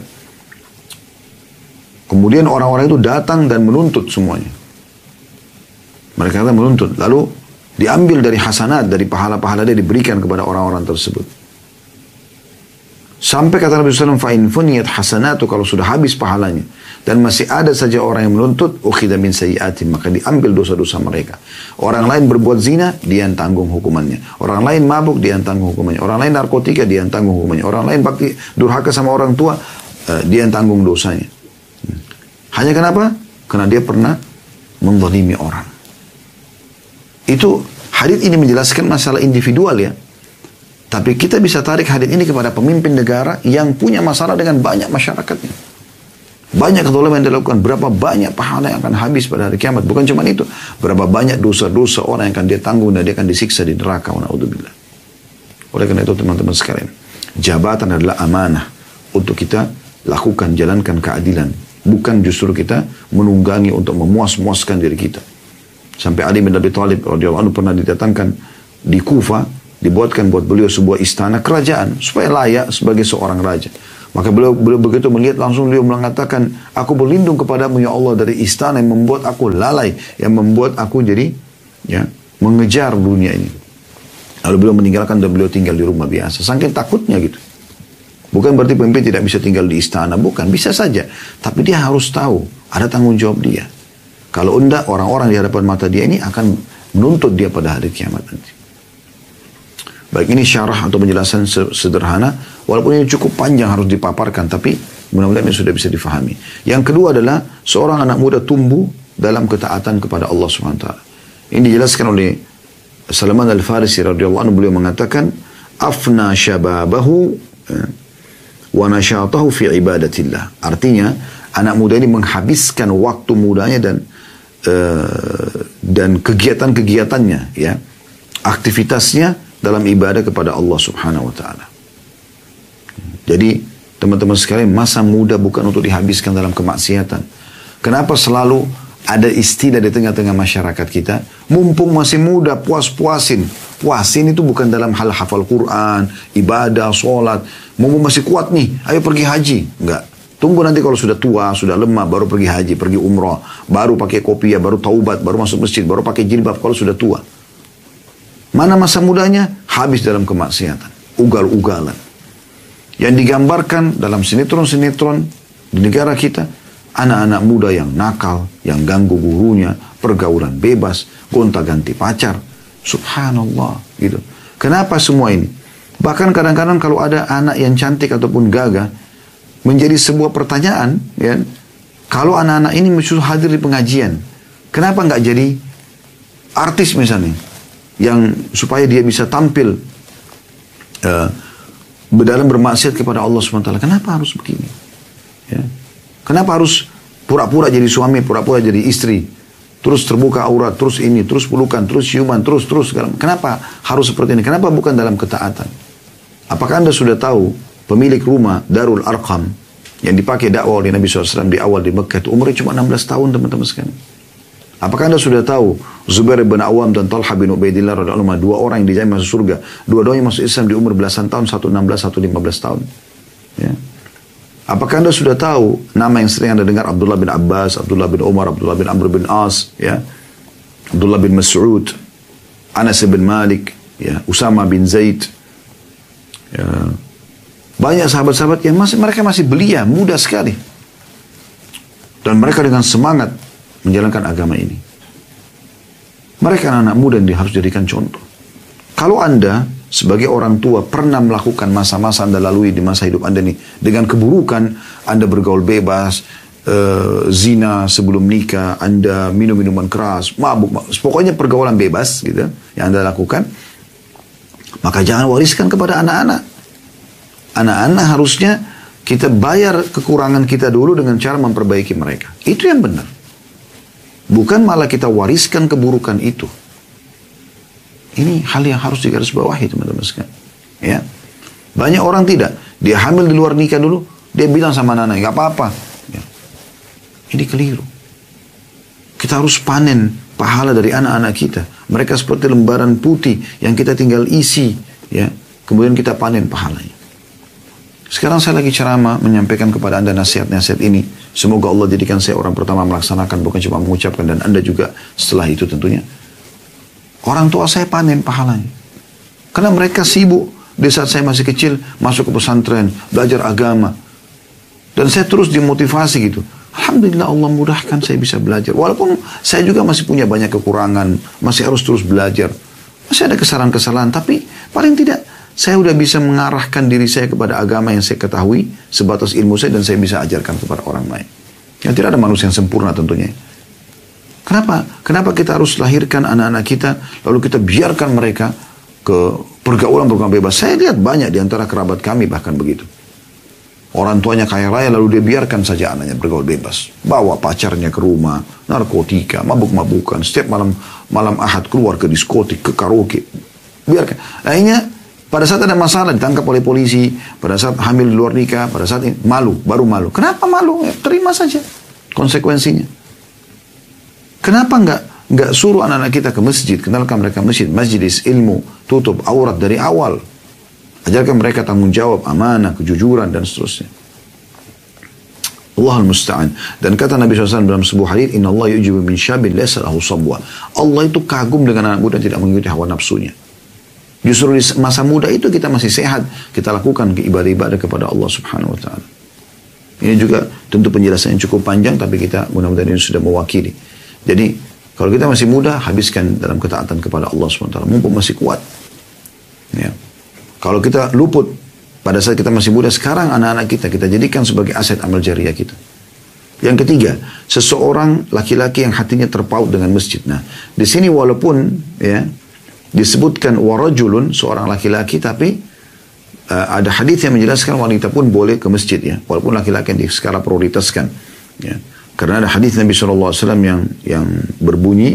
Kemudian orang-orang itu datang dan menuntut semuanya. Mereka datang menuntut. Lalu diambil dari hasanat, dari pahala-pahala dia diberikan kepada orang-orang tersebut. Sampai kata Nabi SAW, fa'in funiyat hasanatu, kalau sudah habis pahalanya. Dan masih ada saja orang yang menuntut, ukhidha min sayyiatim, maka diambil dosa-dosa mereka. Orang lain berbuat zina, dia yang tanggung hukumannya. Orang lain mabuk, dia yang tanggung hukumannya. Orang lain narkotika, dia yang tanggung hukumannya. Orang lain bakti durhaka sama orang tua, dia yang tanggung dosanya. Hanya kenapa? Karena dia pernah menzalimi orang. Itu hadis ini menjelaskan masalah individual ya. Tapi kita bisa tarik hadis ini kepada pemimpin negara yang punya masalah dengan banyak masyarakatnya. Banyak kezaliman yang dilakukan, berapa banyak pahala yang akan habis pada hari kiamat. Bukan cuma itu, berapa banyak dosa-dosa orang yang akan dia tanggung dan dia akan disiksa di neraka. Na'udzubillah. Oleh karena itu teman-teman sekalian, jabatan adalah amanah untuk kita lakukan, jalankan keadilan. Bukan justru kita menunggangi untuk memuas-muaskan diri kita. Sampai Ali bin Abi Thalib radhiyallahu anhu pernah didatangkan di Kufa, dibuatkan buat beliau sebuah istana kerajaan supaya layak sebagai seorang raja. Maka beliau begitu melihat langsung beliau mengatakan, aku berlindung kepadamu ya Allah dari istana yang membuat aku lalai, yang membuat aku jadi ya mengejar dunia ini. Lalu beliau meninggalkan dan beliau tinggal di rumah biasa. Saking takutnya gitu. Bukan berarti pemimpin tidak bisa tinggal di istana, bukan, bisa saja. Tapi dia harus tahu, ada tanggung jawab dia. Kalau enggak, orang-orang di hadapan mata dia ini akan menuntut dia pada hari kiamat nanti. Baik, ini syarah atau penjelasan sederhana, walaupun ini cukup panjang harus dipaparkan, tapi mudah-mudahan ini sudah bisa difahami. Yang kedua adalah, seorang anak muda tumbuh dalam ketaatan kepada Allah SWT. Ini dijelaskan oleh Salman Al-Farisi radhiyallahu anhu, beliau mengatakan, afna syababahu wa nasyatahu fi ibadatillah. Artinya, anak muda ini menghabiskan waktu mudanya dan kegiatan-kegiatannya, ya, aktivitasnya dalam ibadah kepada Allah Subhanahu wa taala. Jadi, teman-teman sekalian, masa muda bukan untuk dihabiskan dalam kemaksiatan. Kenapa selalu ada istilah di tengah-tengah masyarakat kita, mumpung masih muda, puas-puasin. Puasin itu bukan dalam hal hafal Quran, ibadah, sholat. Mumpung masih kuat nih, ayo pergi haji. Enggak. Tunggu nanti kalau sudah tua, sudah lemah, baru pergi haji, pergi umrah. Baru pakai kopiah, baru taubat, baru masuk masjid, baru pakai jilbab kalau sudah tua. Mana masa mudanya? Habis dalam kemaksiatan. Ugal-ugalan. Yang digambarkan dalam sinetron-sinetron di negara kita, anak-anak muda yang nakal, yang ganggu gurunya, pergaulan bebas, gonta-ganti pacar. Subhanallah, gitu. Kenapa semua ini? Bahkan kadang-kadang kalau ada anak yang cantik ataupun gagah, menjadi sebuah pertanyaan, ya, kalau anak-anak ini mesti hadir di pengajian, kenapa nggak jadi artis misalnya, yang supaya dia bisa tampil dalam bermaksiat kepada Allah SWT. Kenapa harus begini? Ya. Kenapa harus pura-pura jadi suami, pura-pura jadi istri, terus terbuka aurat, terus ini, terus pelukan, terus ciuman, terus. Kenapa harus seperti ini? Kenapa bukan dalam ketaatan? Apakah Anda sudah tahu pemilik rumah Darul Arqam yang dipakai dakwah oleh Nabi SAW di awal di Mekah itu umurnya cuma 16 tahun, teman-teman sekalian? Apakah Anda sudah tahu Zubair bin Awam dan Talha bin Ubaidillah radhiyallahu anhu, dua orang yang dijamin masuk surga, dua-duanya masuk Islam di umur belasan tahun, satu 16, satu 15 tahun. Ya. Apakah Anda sudah tahu nama yang sering Anda dengar, Abdullah bin Abbas, Abdullah bin Umar, Abdullah bin Amr bin As, ya, Abdullah bin Mas'ud, Anas bin Malik, ya, Usama bin Zaid, ya. Banyak sahabat-sahabat yang mereka masih belia, muda sekali, dan mereka dengan semangat menjalankan agama ini. Mereka anak-anak muda yang harus dijadikan contoh. Kalau Anda sebagai orang tua pernah melakukan masa-masa Anda lalui di masa hidup Anda ini dengan keburukan, Anda bergaul bebas, zina sebelum nikah, Anda minum minuman keras, mabuk, pokoknya pergaulan bebas gitu yang Anda lakukan, maka jangan wariskan kepada anak-anak. Anak-anak harusnya kita bayar kekurangan kita dulu dengan cara memperbaiki mereka. Itu yang benar. Bukan malah kita wariskan keburukan itu. Ini hal yang harus digarisbawahi, teman-teman sekalian. Ya. Banyak orang tidak. Dia hamil di luar nikah dulu, dia bilang sama anak-anak, gak apa-apa. Ya. Ini keliru. Kita harus panen pahala dari anak-anak kita. Mereka seperti lembaran putih yang kita tinggal isi. Ya. Kemudian kita panen pahalanya. Sekarang saya lagi ceramah menyampaikan kepada Anda nasihat-nasihat ini. Semoga Allah jadikan saya orang pertama melaksanakan, bukan cuma mengucapkan, dan Anda juga setelah itu tentunya. Orang tua saya panen pahalanya. Karena mereka sibuk di saat saya masih kecil, masuk ke pesantren, belajar agama. Dan saya terus dimotivasi gitu. Alhamdulillah Allah mudahkan saya bisa belajar. Walaupun saya juga masih punya banyak kekurangan, masih harus terus belajar. Masih ada kesalahan-kesalahan, tapi paling tidak saya sudah bisa mengarahkan diri saya kepada agama yang saya ketahui sebatas ilmu saya, dan saya bisa ajarkan kepada orang lain. Yang tidak ada manusia yang sempurna tentunya. Kenapa kita harus lahirkan anak-anak kita lalu kita biarkan mereka ke pergaulan bebas? Saya lihat banyak di antara kerabat kami bahkan begitu. Orang tuanya kaya raya lalu dia biarkan saja anaknya bergaul bebas. Bawa pacarnya ke rumah, narkotika, mabuk-mabukan. Setiap malam Ahad keluar ke diskotik, ke karaoke. Biarkan. Akhirnya pada saat ada masalah ditangkap oleh polisi, pada saat hamil di luar nikah, pada saat ini baru malu. Kenapa malu? Ya, terima saja konsekuensinya. Kenapa nggak suruh anak-anak kita ke masjid, kenalkan mereka masjid, majelis ilmu, tutup aurat dari awal, ajarkan mereka tanggung jawab, amanah, kejujuran dan seterusnya. Allahul musta'an. Dan kata Nabi SAW dalam sebuah hadits, Inna Allah yujibu min syabin laysa lahu sabwa. Allah itu kagum dengan anak muda yang tidak mengikuti hawa nafsunya. Justru di masa muda itu kita masih sehat, kita lakukan ibadah-ibadah kepada Allah Subhanahu wa taala. Ini juga tentu penjelasan yang cukup panjang, tapi kita mudah-mudahan ini sudah mewakili. Jadi kalau kita masih muda, habiskan dalam ketaatan kepada Allah Subhanahu wa taala, mumpung masih kuat. Ya. Kalau kita luput pada saat kita masih muda, sekarang anak-anak kita jadikan sebagai aset amal jariah kita. Yang ketiga, seseorang laki-laki yang hatinya terpaut dengan masjid. Nah, di sini walaupun ya disebutkan warajulun, seorang laki-laki, tapi ada hadis yang menjelaskan wanita pun boleh ke masjid ya, walaupun laki-laki yang skala prioritaskan ya. Karena ada hadis Nabi SAW yang berbunyi,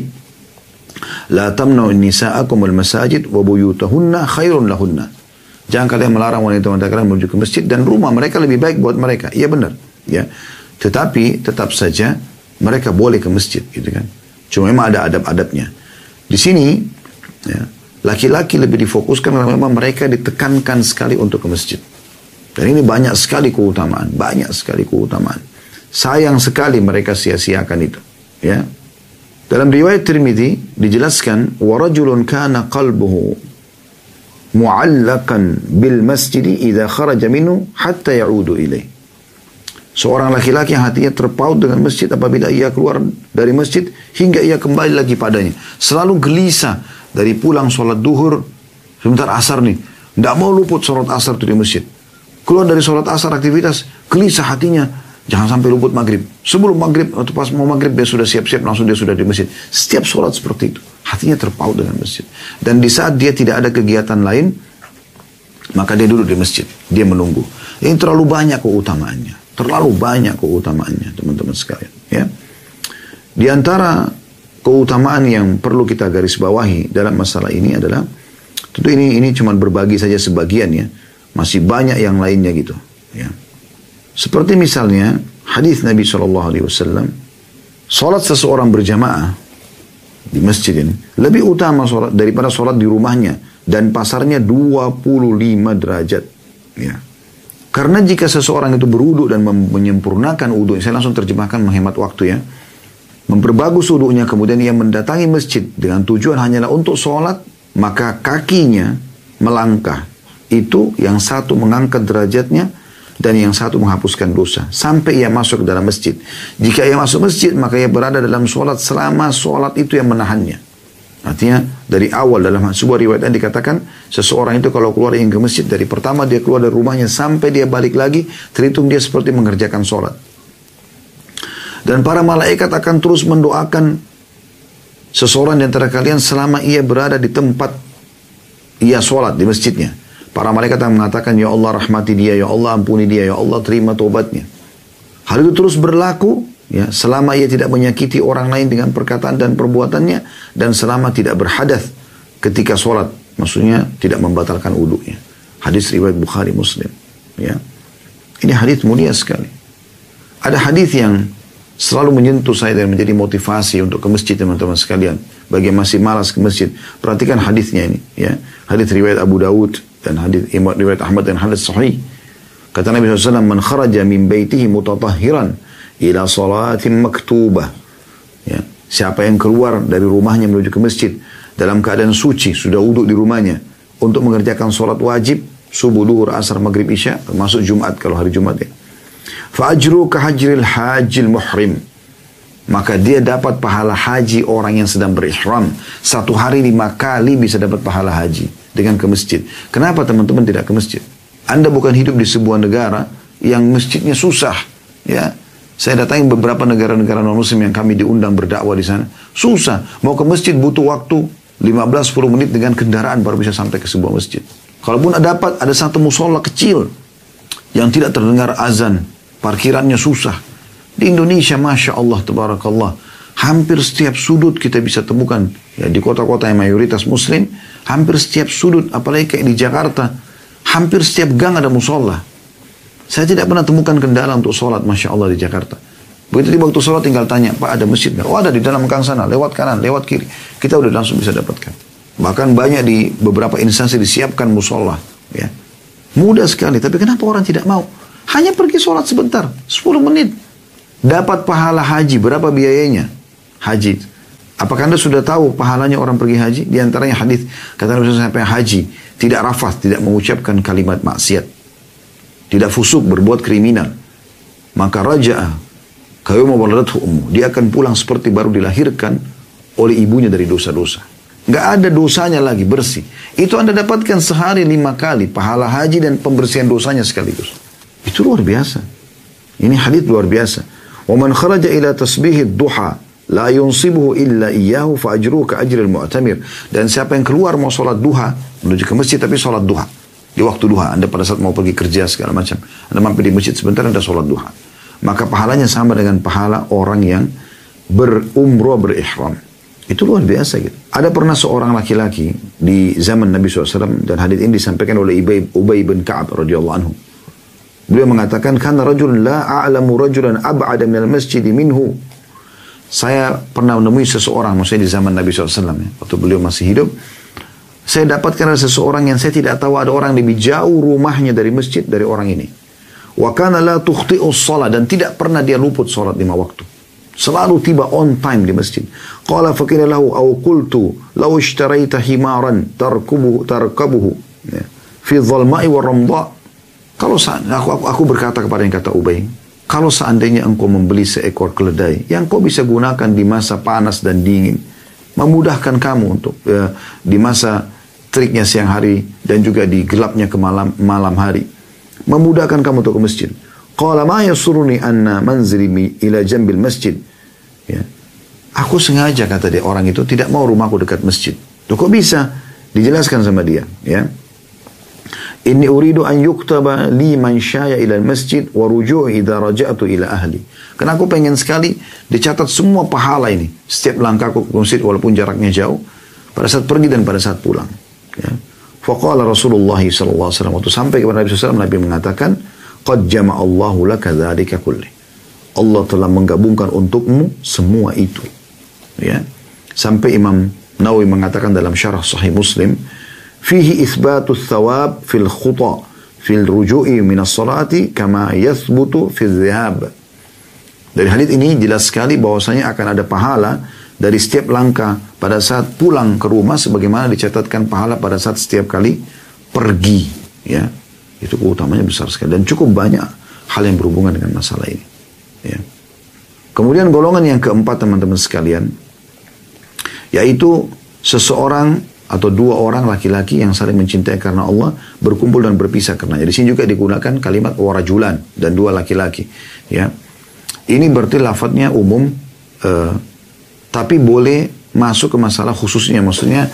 la tamna'u nisa'akum al-masajid wa buyutahunna khairun lahunna. Jangan kalian melarang wanita-wanita kalian menuju ke masjid, dan rumah mereka lebih baik buat mereka. Iya benar ya. Tetapi tetap saja mereka boleh ke masjid gitu kan. Cuma memang ada adab-adabnya. Di sini ya, laki-laki lebih difokuskan karena memang mereka ditekankan sekali untuk ke masjid. Dan ini banyak sekali keutamaan, banyak sekali keutamaan. Sayang sekali mereka sia-siakan itu. Ya. Dalam riwayat Tirmidzi dijelaskan, warajulun kana qalbuhu mu'allaqan bil masjid idza kharaja minhu hatta ya'udu ilaih. Seorang laki-laki yang hatinya terpaut dengan masjid apabila ia keluar dari masjid hingga ia kembali lagi padanya. Selalu gelisah dari pulang sholat duhur, sebentar asar nih, tidak mau luput sholat asar itu di masjid. Keluar dari sholat asar aktivitas, gelisah hatinya, jangan sampai luput maghrib. Sebelum maghrib atau pas mau maghrib dia sudah siap-siap, langsung dia sudah di masjid. Setiap sholat seperti itu, hatinya terpaut dengan masjid. Dan di saat dia tidak ada kegiatan lain, maka dia duduk di masjid, dia menunggu. Ini terlalu banyak keutamaannya. Terlalu banyak keutamaannya, teman-teman sekalian. Ya. Di antara keutamaan yang perlu kita garis bawahi dalam masalah ini adalah, tentu ini cuma berbagi saja sebagian ya, masih banyak yang lainnya gitu. Ya. Seperti misalnya hadis Nabi SAW, salat seseorang berjamaah di masjid ini lebih utama salat daripada salat di rumahnya, dan pasarnya 25 derajat. Ya. Karena jika seseorang itu berwudu dan menyempurnakan wudu, saya langsung terjemahkan menghemat waktu ya, memperbagus wudunya, kemudian ia mendatangi masjid dengan tujuan hanyalah untuk sholat, maka kakinya melangkah. Itu yang satu mengangkat derajatnya, dan yang satu menghapuskan dosa, sampai ia masuk ke dalam masjid. Jika ia masuk masjid, maka ia berada dalam sholat selama sholat itu yang menahannya. Artinya dari awal dalam sebuah riwayat yang dikatakan, seseorang itu kalau keluar ingin ke masjid, dari pertama dia keluar dari rumahnya sampai dia balik lagi, terhitung dia seperti mengerjakan sholat. Dan para malaikat akan terus mendoakan seseorang di antara kalian selama ia berada di tempat ia sholat di masjidnya. Para malaikat akan mengatakan, ya Allah rahmati dia, ya Allah ampuni dia, ya Allah terima taubatnya. Hal itu terus berlaku ya, selama ia tidak menyakiti orang lain dengan perkataan dan perbuatannya, dan selama tidak berhadath ketika sholat, maksudnya tidak membatalkan wudunya. Hadis riwayat Bukhari Muslim. Ya, ini hadis mulia sekali. Ada hadis yang selalu menyentuh saya dan menjadi motivasi untuk ke masjid, teman-teman sekalian. Bagi yang masih malas ke masjid, perhatikan hadisnya ini. Ya, hadis riwayat Abu Dawud dan hadis riwayat Ahmad dan hadis sahih. Kata Nabi SAW, man kharaja min baitihi mutatahhiran ila salatin maktubah. Ya. Siapa yang keluar dari rumahnya menuju ke masjid dalam keadaan suci, sudah wudhu di rumahnya, untuk mengerjakan salat wajib, subuh, duhur, asar, maghrib, isya, termasuk Jumat kalau hari Jumat ya. Fa'ajru kahajril hajil muhrim. Maka dia dapat pahala haji orang yang sedang berihram. 1 hari 5 kali bisa dapat pahala haji dengan ke masjid. Kenapa teman-teman tidak ke masjid? Anda bukan hidup di sebuah negara yang masjidnya susah ya. Saya datangi beberapa negara-negara non-muslim yang kami diundang berdakwah di sana. Susah. Mau ke masjid butuh waktu 15-10 menit dengan kendaraan baru bisa sampai ke sebuah masjid. Kalaupun dapat, ada satu musola kecil yang tidak terdengar azan. Parkirannya susah. Di Indonesia, Masya Allah, Tabarakallah, hampir setiap sudut kita bisa temukan. Ya, di kota-kota yang mayoritas muslim, hampir setiap sudut, apalagi kayak di Jakarta, hampir setiap gang ada musola. Saya tidak pernah temukan kendala untuk sholat, Masya Allah, di Jakarta. Begitu di waktu sholat tinggal tanya, Pak ada masjid nggak? Oh ada di dalam gang sana, lewat kanan, lewat kiri. Kita udah langsung bisa dapatkan. Bahkan banyak di beberapa instansi disiapkan musola. Ya. Mudah sekali, tapi kenapa orang tidak mau? Hanya pergi sholat sebentar, 10 menit. Dapat pahala haji, berapa biayanya? Haji. Apakah Anda sudah tahu pahalanya orang pergi haji? Di antaranya hadis kata Nabi SAW, sampai haji, tidak rafath, tidak mengucapkan kalimat maksiat. Tidak fusuk, berbuat kriminal. Maka raja'a kayuma waladathu ummu, dia akan pulang seperti baru dilahirkan oleh ibunya dari dosa-dosa. Nggak ada dosanya lagi, bersih. Itu Anda dapatkan sehari 5 kali pahala haji dan pembersihan dosanya sekaligus. Itu luar biasa. Ini hadis luar biasa. Wa man kharaja ila tasbihid duha la yunsibuhu illa iyyahu fa ajruhu ka ajril mu'tamir. Dan siapa yang keluar mau sholat duha, menuju ke masjid tapi sholat duha di waktu duha, Anda pada saat mau pergi kerja segala macam, Anda mampir di masjid sebentar, Anda sholat duha, maka pahalanya sama dengan pahala orang yang berumrah berihram. Itu luar biasa gitu. Ada pernah seorang laki-laki di zaman Nabi SAW, dan hadits ini disampaikan oleh Ubay bin Ka'ab radhiyallahu anhu. Beliau mengatakan, kana rajulun la a'lamu rajulan ab'ada minal masjid minhu. Saya pernah menemui seseorang, maksudnya di zaman Nabi SAW, ya, waktu beliau masih hidup. Saya dapatkan ada seseorang yang saya tidak tahu, ada orang lebih jauh rumahnya dari masjid dari orang ini. Wa kana la tukhti'us shalah, dan tidak pernah dia luput salat 5 waktu. Selalu tiba on time di masjid. Qala fakira lahu aw qultu law ishtaraita himaran tarkabuhu ya, fi dhalma'i wa ramdha. Kalau aku berkata kepada yang kata Ubay, kalau seandainya engkau membeli seekor keledai yang kau bisa gunakan di masa panas dan dingin, memudahkan kamu untuk di masa teriknya siang hari dan juga di gelapnya ke malam hari, memudahkan kamu untuk ke masjid. Qala ma yasuruni anna manzili ila jambil masjid. Ya. Aku sengaja, kata dia, orang itu tidak mau rumahku dekat masjid. Loh, kok bisa? Dijelaskan sama dia, ya. Inni uridu an yuktaba li man syaya ila masjid wa ruju'i idza raja'tu ila ahli. Karena aku pengen sekali dicatat semua pahala ini setiap langkahku ke masjid walaupun jaraknya jauh, pada saat pergi dan pada saat pulang. Ya. Faqala Rasulullah sallallahu alaihi wasallam, waktu sampai kepada Nabi SAW, Nabi mengatakan, qad jama'allahu laka dzalika kulli. Allah telah menggabungkan untukmu semua itu. Ya. Sampai Imam Nawawi mengatakan dalam syarah Sahih Muslim, fihi itsbatu tsawab fil khuta fil ruju'i min as-salati kama yathbutu fil dhahab. Dari hadits ini jelas sekali bahwasanya akan ada pahala dari setiap langkah pada saat pulang ke rumah sebagaimana dicatatkan pahala pada saat setiap kali pergi, ya. Itu keutamanya besar sekali dan cukup banyak hal yang berhubungan dengan masalah ini, ya. Kemudian golongan yang keempat, teman-teman sekalian, yaitu seseorang atau 2 orang laki-laki yang saling mencintai karena Allah, berkumpul dan berpisah karenanya. Di sini juga digunakan kalimat warajulan, dan 2 laki-laki, ya. Ini berarti lafadznya umum, tapi boleh masuk ke masalah khususnya. Maksudnya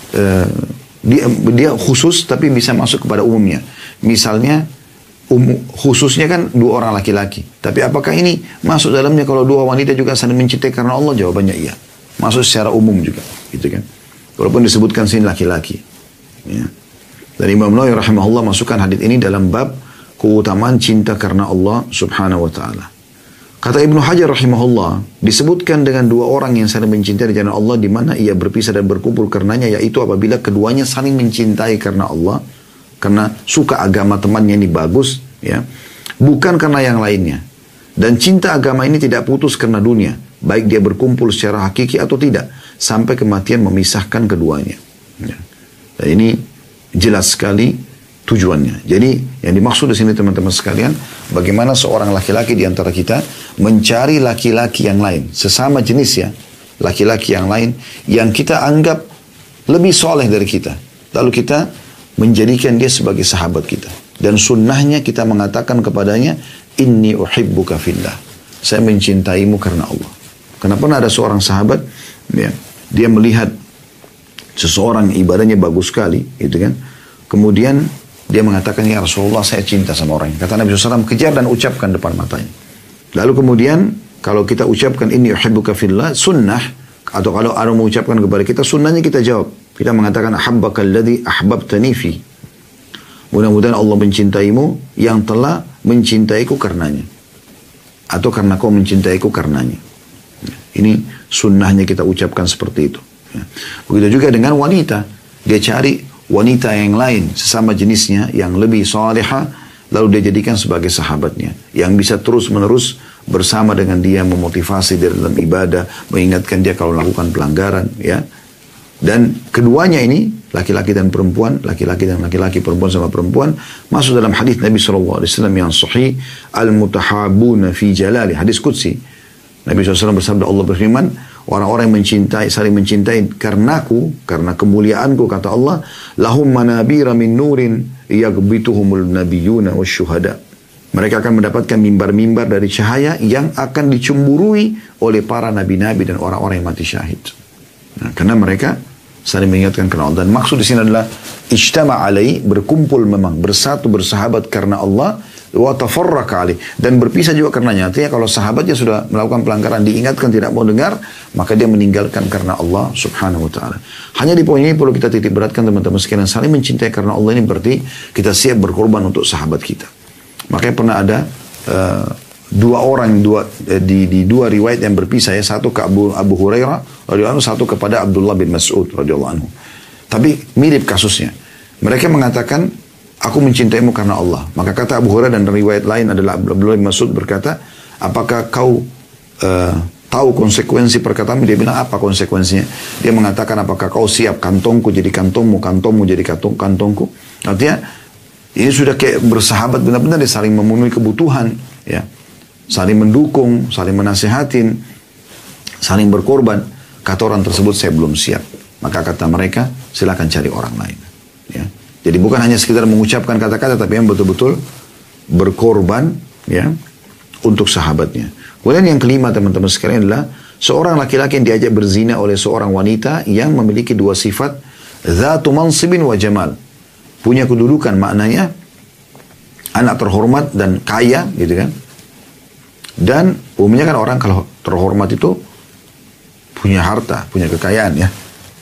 dia khusus tapi bisa masuk kepada umumnya. Misalnya khususnya kan 2 orang laki-laki, tapi apakah ini masuk dalamnya kalau 2 wanita juga saling mencintai karena Allah? Jawabannya iya, masuk secara umum juga, gitu kan. Walaupun disebutkan sini laki-laki, ya. Dan Imam Nawawi rahimahullah masukkan hadits ini dalam bab keutamaan cinta karena Allah subhanahu wa ta'ala. Kata Ibnu Hajar rahimahullah, disebutkan dengan 2 orang yang saling mencintai karena Allah, di mana ia berpisah dan berkumpul karenanya, yaitu apabila keduanya saling mencintai karena Allah, karena suka agama temannya ini bagus, ya, bukan karena yang lainnya. Dan cinta agama ini tidak putus karena dunia, baik dia berkumpul secara hakiki atau tidak, sampai kematian memisahkan keduanya, ya. Dan ini jelas sekali tujuannya. Jadi yang dimaksud di sini, teman-teman sekalian, bagaimana seorang laki-laki di antara kita mencari laki-laki yang lain, sesama jenis, ya, laki-laki yang lain yang kita anggap lebih soleh dari kita, lalu kita menjadikan dia sebagai sahabat kita, dan sunnahnya kita mengatakan kepadanya, inni uhibbuka fillah, saya mencintaimu karena Allah. Karena pernah ada seorang sahabat, ya, dia melihat seseorang ibadahnya bagus sekali, gitu kan. Kemudian dia mengatakan, ya Rasulullah, saya cinta sama orang ini. Kata Nabi SAW, kejar dan ucapkan depan matanya. Lalu kemudian kalau kita ucapkan inni uhibbuka fillah, sunnah, atau kalau ada mengucapkan kepada kita, sunnahnya kita jawab. Kita mengatakan, ahabbaka alladhi ahbabtani fi. Mudah-mudahan Allah mencintaimu yang telah mencintaiku karenanya, atau karena kau mencintaiku karenanya. Ini sunnahnya kita ucapkan seperti itu, ya. Begitu juga dengan wanita, dia cari wanita yang lain sesama jenisnya yang lebih salihah, lalu dia jadikan sebagai sahabatnya yang bisa terus-menerus bersama dengan dia, memotivasi dia dalam ibadah, mengingatkan dia kalau melakukan pelanggaran, ya. Dan keduanya ini, laki-laki dan perempuan, laki-laki dan laki-laki, perempuan sama perempuan, masuk dalam hadis Nabi SAW yang sahih, al-mutahabuna fi jalali, hadis qudsi. Nabi SAW bersabda, Allah berfirman, orang-orang yang mencintai, saling mencintai karenaku, karena kemuliaanku, kata Allah, lahum manabira min nurin yagbituhumul nabiyuna wasyuhada. Mereka akan mendapatkan mimbar-mimbar dari cahaya yang akan dicemburui oleh para nabi-nabi dan orang-orang yang mati syahid. Nah, karena mereka saling mengingatkan karena Allah. Dan maksud di sini adalah ijtama alai, berkumpul memang, bersatu, bersahabat karena Allah, wa tafarraqa alai, dan berpisah juga karenanya. Artinya kalau sahabatnya sudah melakukan pelanggaran, diingatkan tidak mau dengar, maka dia meninggalkan karena Allah subhanahu wa ta'ala. Hanya di poin ini perlu kita titik beratkan teman-teman sekalian, saling mencintai karena Allah ini berarti kita siap berkorban untuk sahabat kita. Makanya pernah ada dua orang di dua riwayat yang berpisah ya, satu ke Abu Hurairah radhiyallahu anhu, satu kepada Abdullah bin Mas'ud radhiyallahu anhu. Tapi mirip kasusnya. Mereka mengatakan, aku mencintaimu karena Allah. Maka kata Abu Hurairah dan riwayat lain adalah Abdullah bin Mas'ud berkata, apakah kau tahu konsekuensi perkataanmu? Dia bilang, apa konsekuensinya? Dia mengatakan, apakah kau siap kantongku jadi kantongmu, kantongmu jadi kantongku? Artinya ini sudah kayak bersahabat benar-benar, dia saling memenuhi kebutuhan, ya, saling mendukung, saling menasehatin, saling berkorban. Kata orang tersebut, saya belum siap. Maka kata mereka, silakan cari orang lain. Ya. Jadi bukan hanya sekedar mengucapkan kata-kata, tapi yang betul-betul berkorban, ya, untuk sahabatnya. Kemudian yang kelima teman-teman sekalian adalah seorang laki-laki yang diajak berzina oleh seorang wanita yang memiliki dua sifat, dzatu mansibin wa jamal. Punya kedudukan, maknanya anak terhormat dan kaya, gitu kan. Dan umumnya kan orang kalau terhormat itu punya harta, punya kekayaan, ya.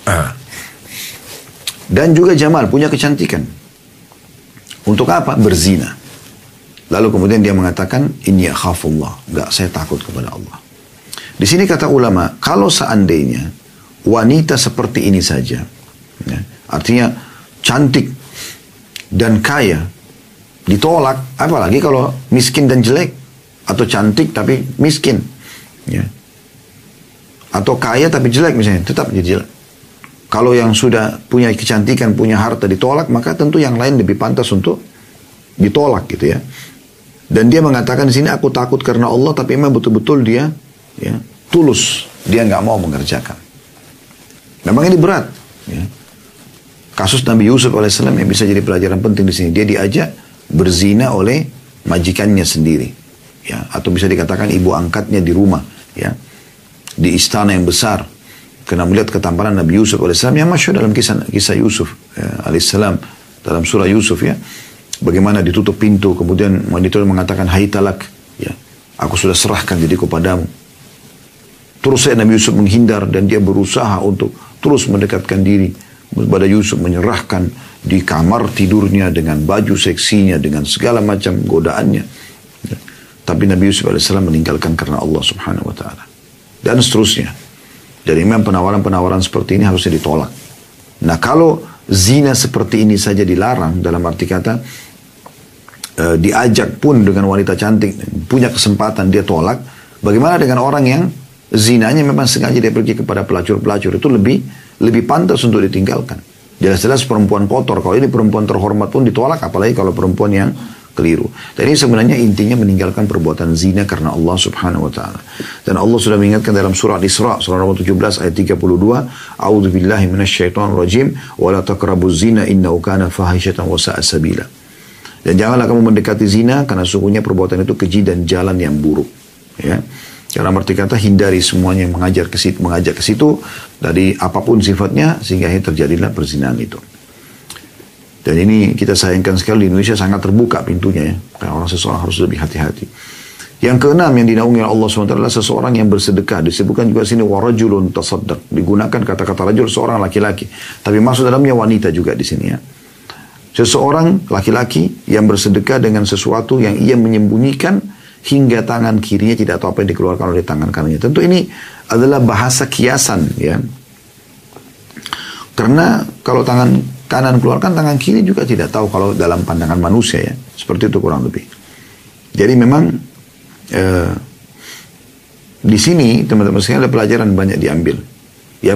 Dan juga jamal, punya kecantikan. Untuk apa? Berzina. Lalu kemudian dia mengatakan, inni akhafullah, enggak, saya takut kepada Allah. Di sini kata ulama, kalau seandainya wanita seperti ini saja, ya, artinya cantik dan kaya, ditolak, apalagi kalau miskin dan jelek, atau cantik tapi miskin, ya, atau kaya tapi jelek misalnya, tetap jadi jelek. Kalau yang sudah punya kecantikan, punya harta ditolak, maka tentu yang lain lebih pantas untuk ditolak, gitu ya. Dan dia mengatakan di sini, aku takut karena Allah, tapi memang betul-betul dia, ya, tulus, dia nggak mau mengerjakan. Memang ini berat, ya. Kasus Nabi Yusuf alaihissalam yang bisa jadi pelajaran penting di sini. Dia diajak berzina oleh majikannya sendiri, ya, atau bisa dikatakan ibu angkatnya di rumah, ya, di istana yang besar. Karena melihat ketampanan Nabi Yusuf alaihissalam yang masyhur dalam kisah Yusuf, ya, alaihissalam dalam surah Yusuf, ya, bagaimana ditutup pintu, kemudian wanita mengatakan, hai talak, ya, aku sudah serahkan diriku padamu. Terus Nabi Yusuf menghindar dan dia berusaha untuk terus mendekatkan diri kepada Yusuf, menyerahkan di kamar tidurnya dengan baju seksinya, dengan segala macam godaannya. Ya. Tapi Nabi Yusuf AS meninggalkan karena Allah subhanahu wa ta'ala. Dan seterusnya. Jadi memang penawaran-penawaran seperti ini harusnya ditolak. Nah, kalau zina seperti ini saja dilarang, dalam arti kata diajak pun dengan wanita cantik, punya kesempatan dia tolak, bagaimana dengan orang yang zinanya memang sengaja dia pergi kepada pelacur-pelacur? Itu lebih pantas untuk ditinggalkan. Jelas-jelas perempuan kotor. Kalau ini perempuan terhormat pun ditolak, apalagi kalau perempuan yang keliru. Dan ini sebenarnya intinya meninggalkan perbuatan zina karena Allah subhanahu wa ta'ala. Dan Allah sudah mengingatkan dalam surah Al-Isra, surah nomor 17 ayat 32, A'udzu billahi minasyaitonir rajim, wa la taqrabuz zina innahu kana fahishatan wa sa'a sabila. Dan janganlah kamu mendekati zina karena sungguhnya perbuatan itu keji dan jalan yang buruk. Ya. Dalam arti kata hindari semuanya yang mengajak ke situ dari apapun sifatnya, sehingga terjadilah perzinahan itu. Dan ini kita sayangkan sekali di Indonesia sangat terbuka pintunya, ya. Karena seseorang harus lebih hati-hati. Yang keenam yang dinaungi oleh Allah SWT adalah seseorang yang bersedekah. Disebutkan juga sini warajulun tasaddaq. Digunakan kata-kata rajul seorang laki-laki. Tapi maksud dalamnya wanita juga di sini, ya. Seseorang laki-laki yang bersedekah dengan sesuatu yang ia menyembunyikan hingga tangan kirinya tidak tahu apa yang dikeluarkan oleh tangan kanannya. Tentu ini adalah bahasa kiasan, ya. Karena kalau tangan kanan keluarkan, tangan kiri juga tidak tahu kalau dalam pandangan manusia, ya. Seperti itu kurang lebih. Jadi memang di sini teman-teman sekalian ada pelajaran banyak diambil.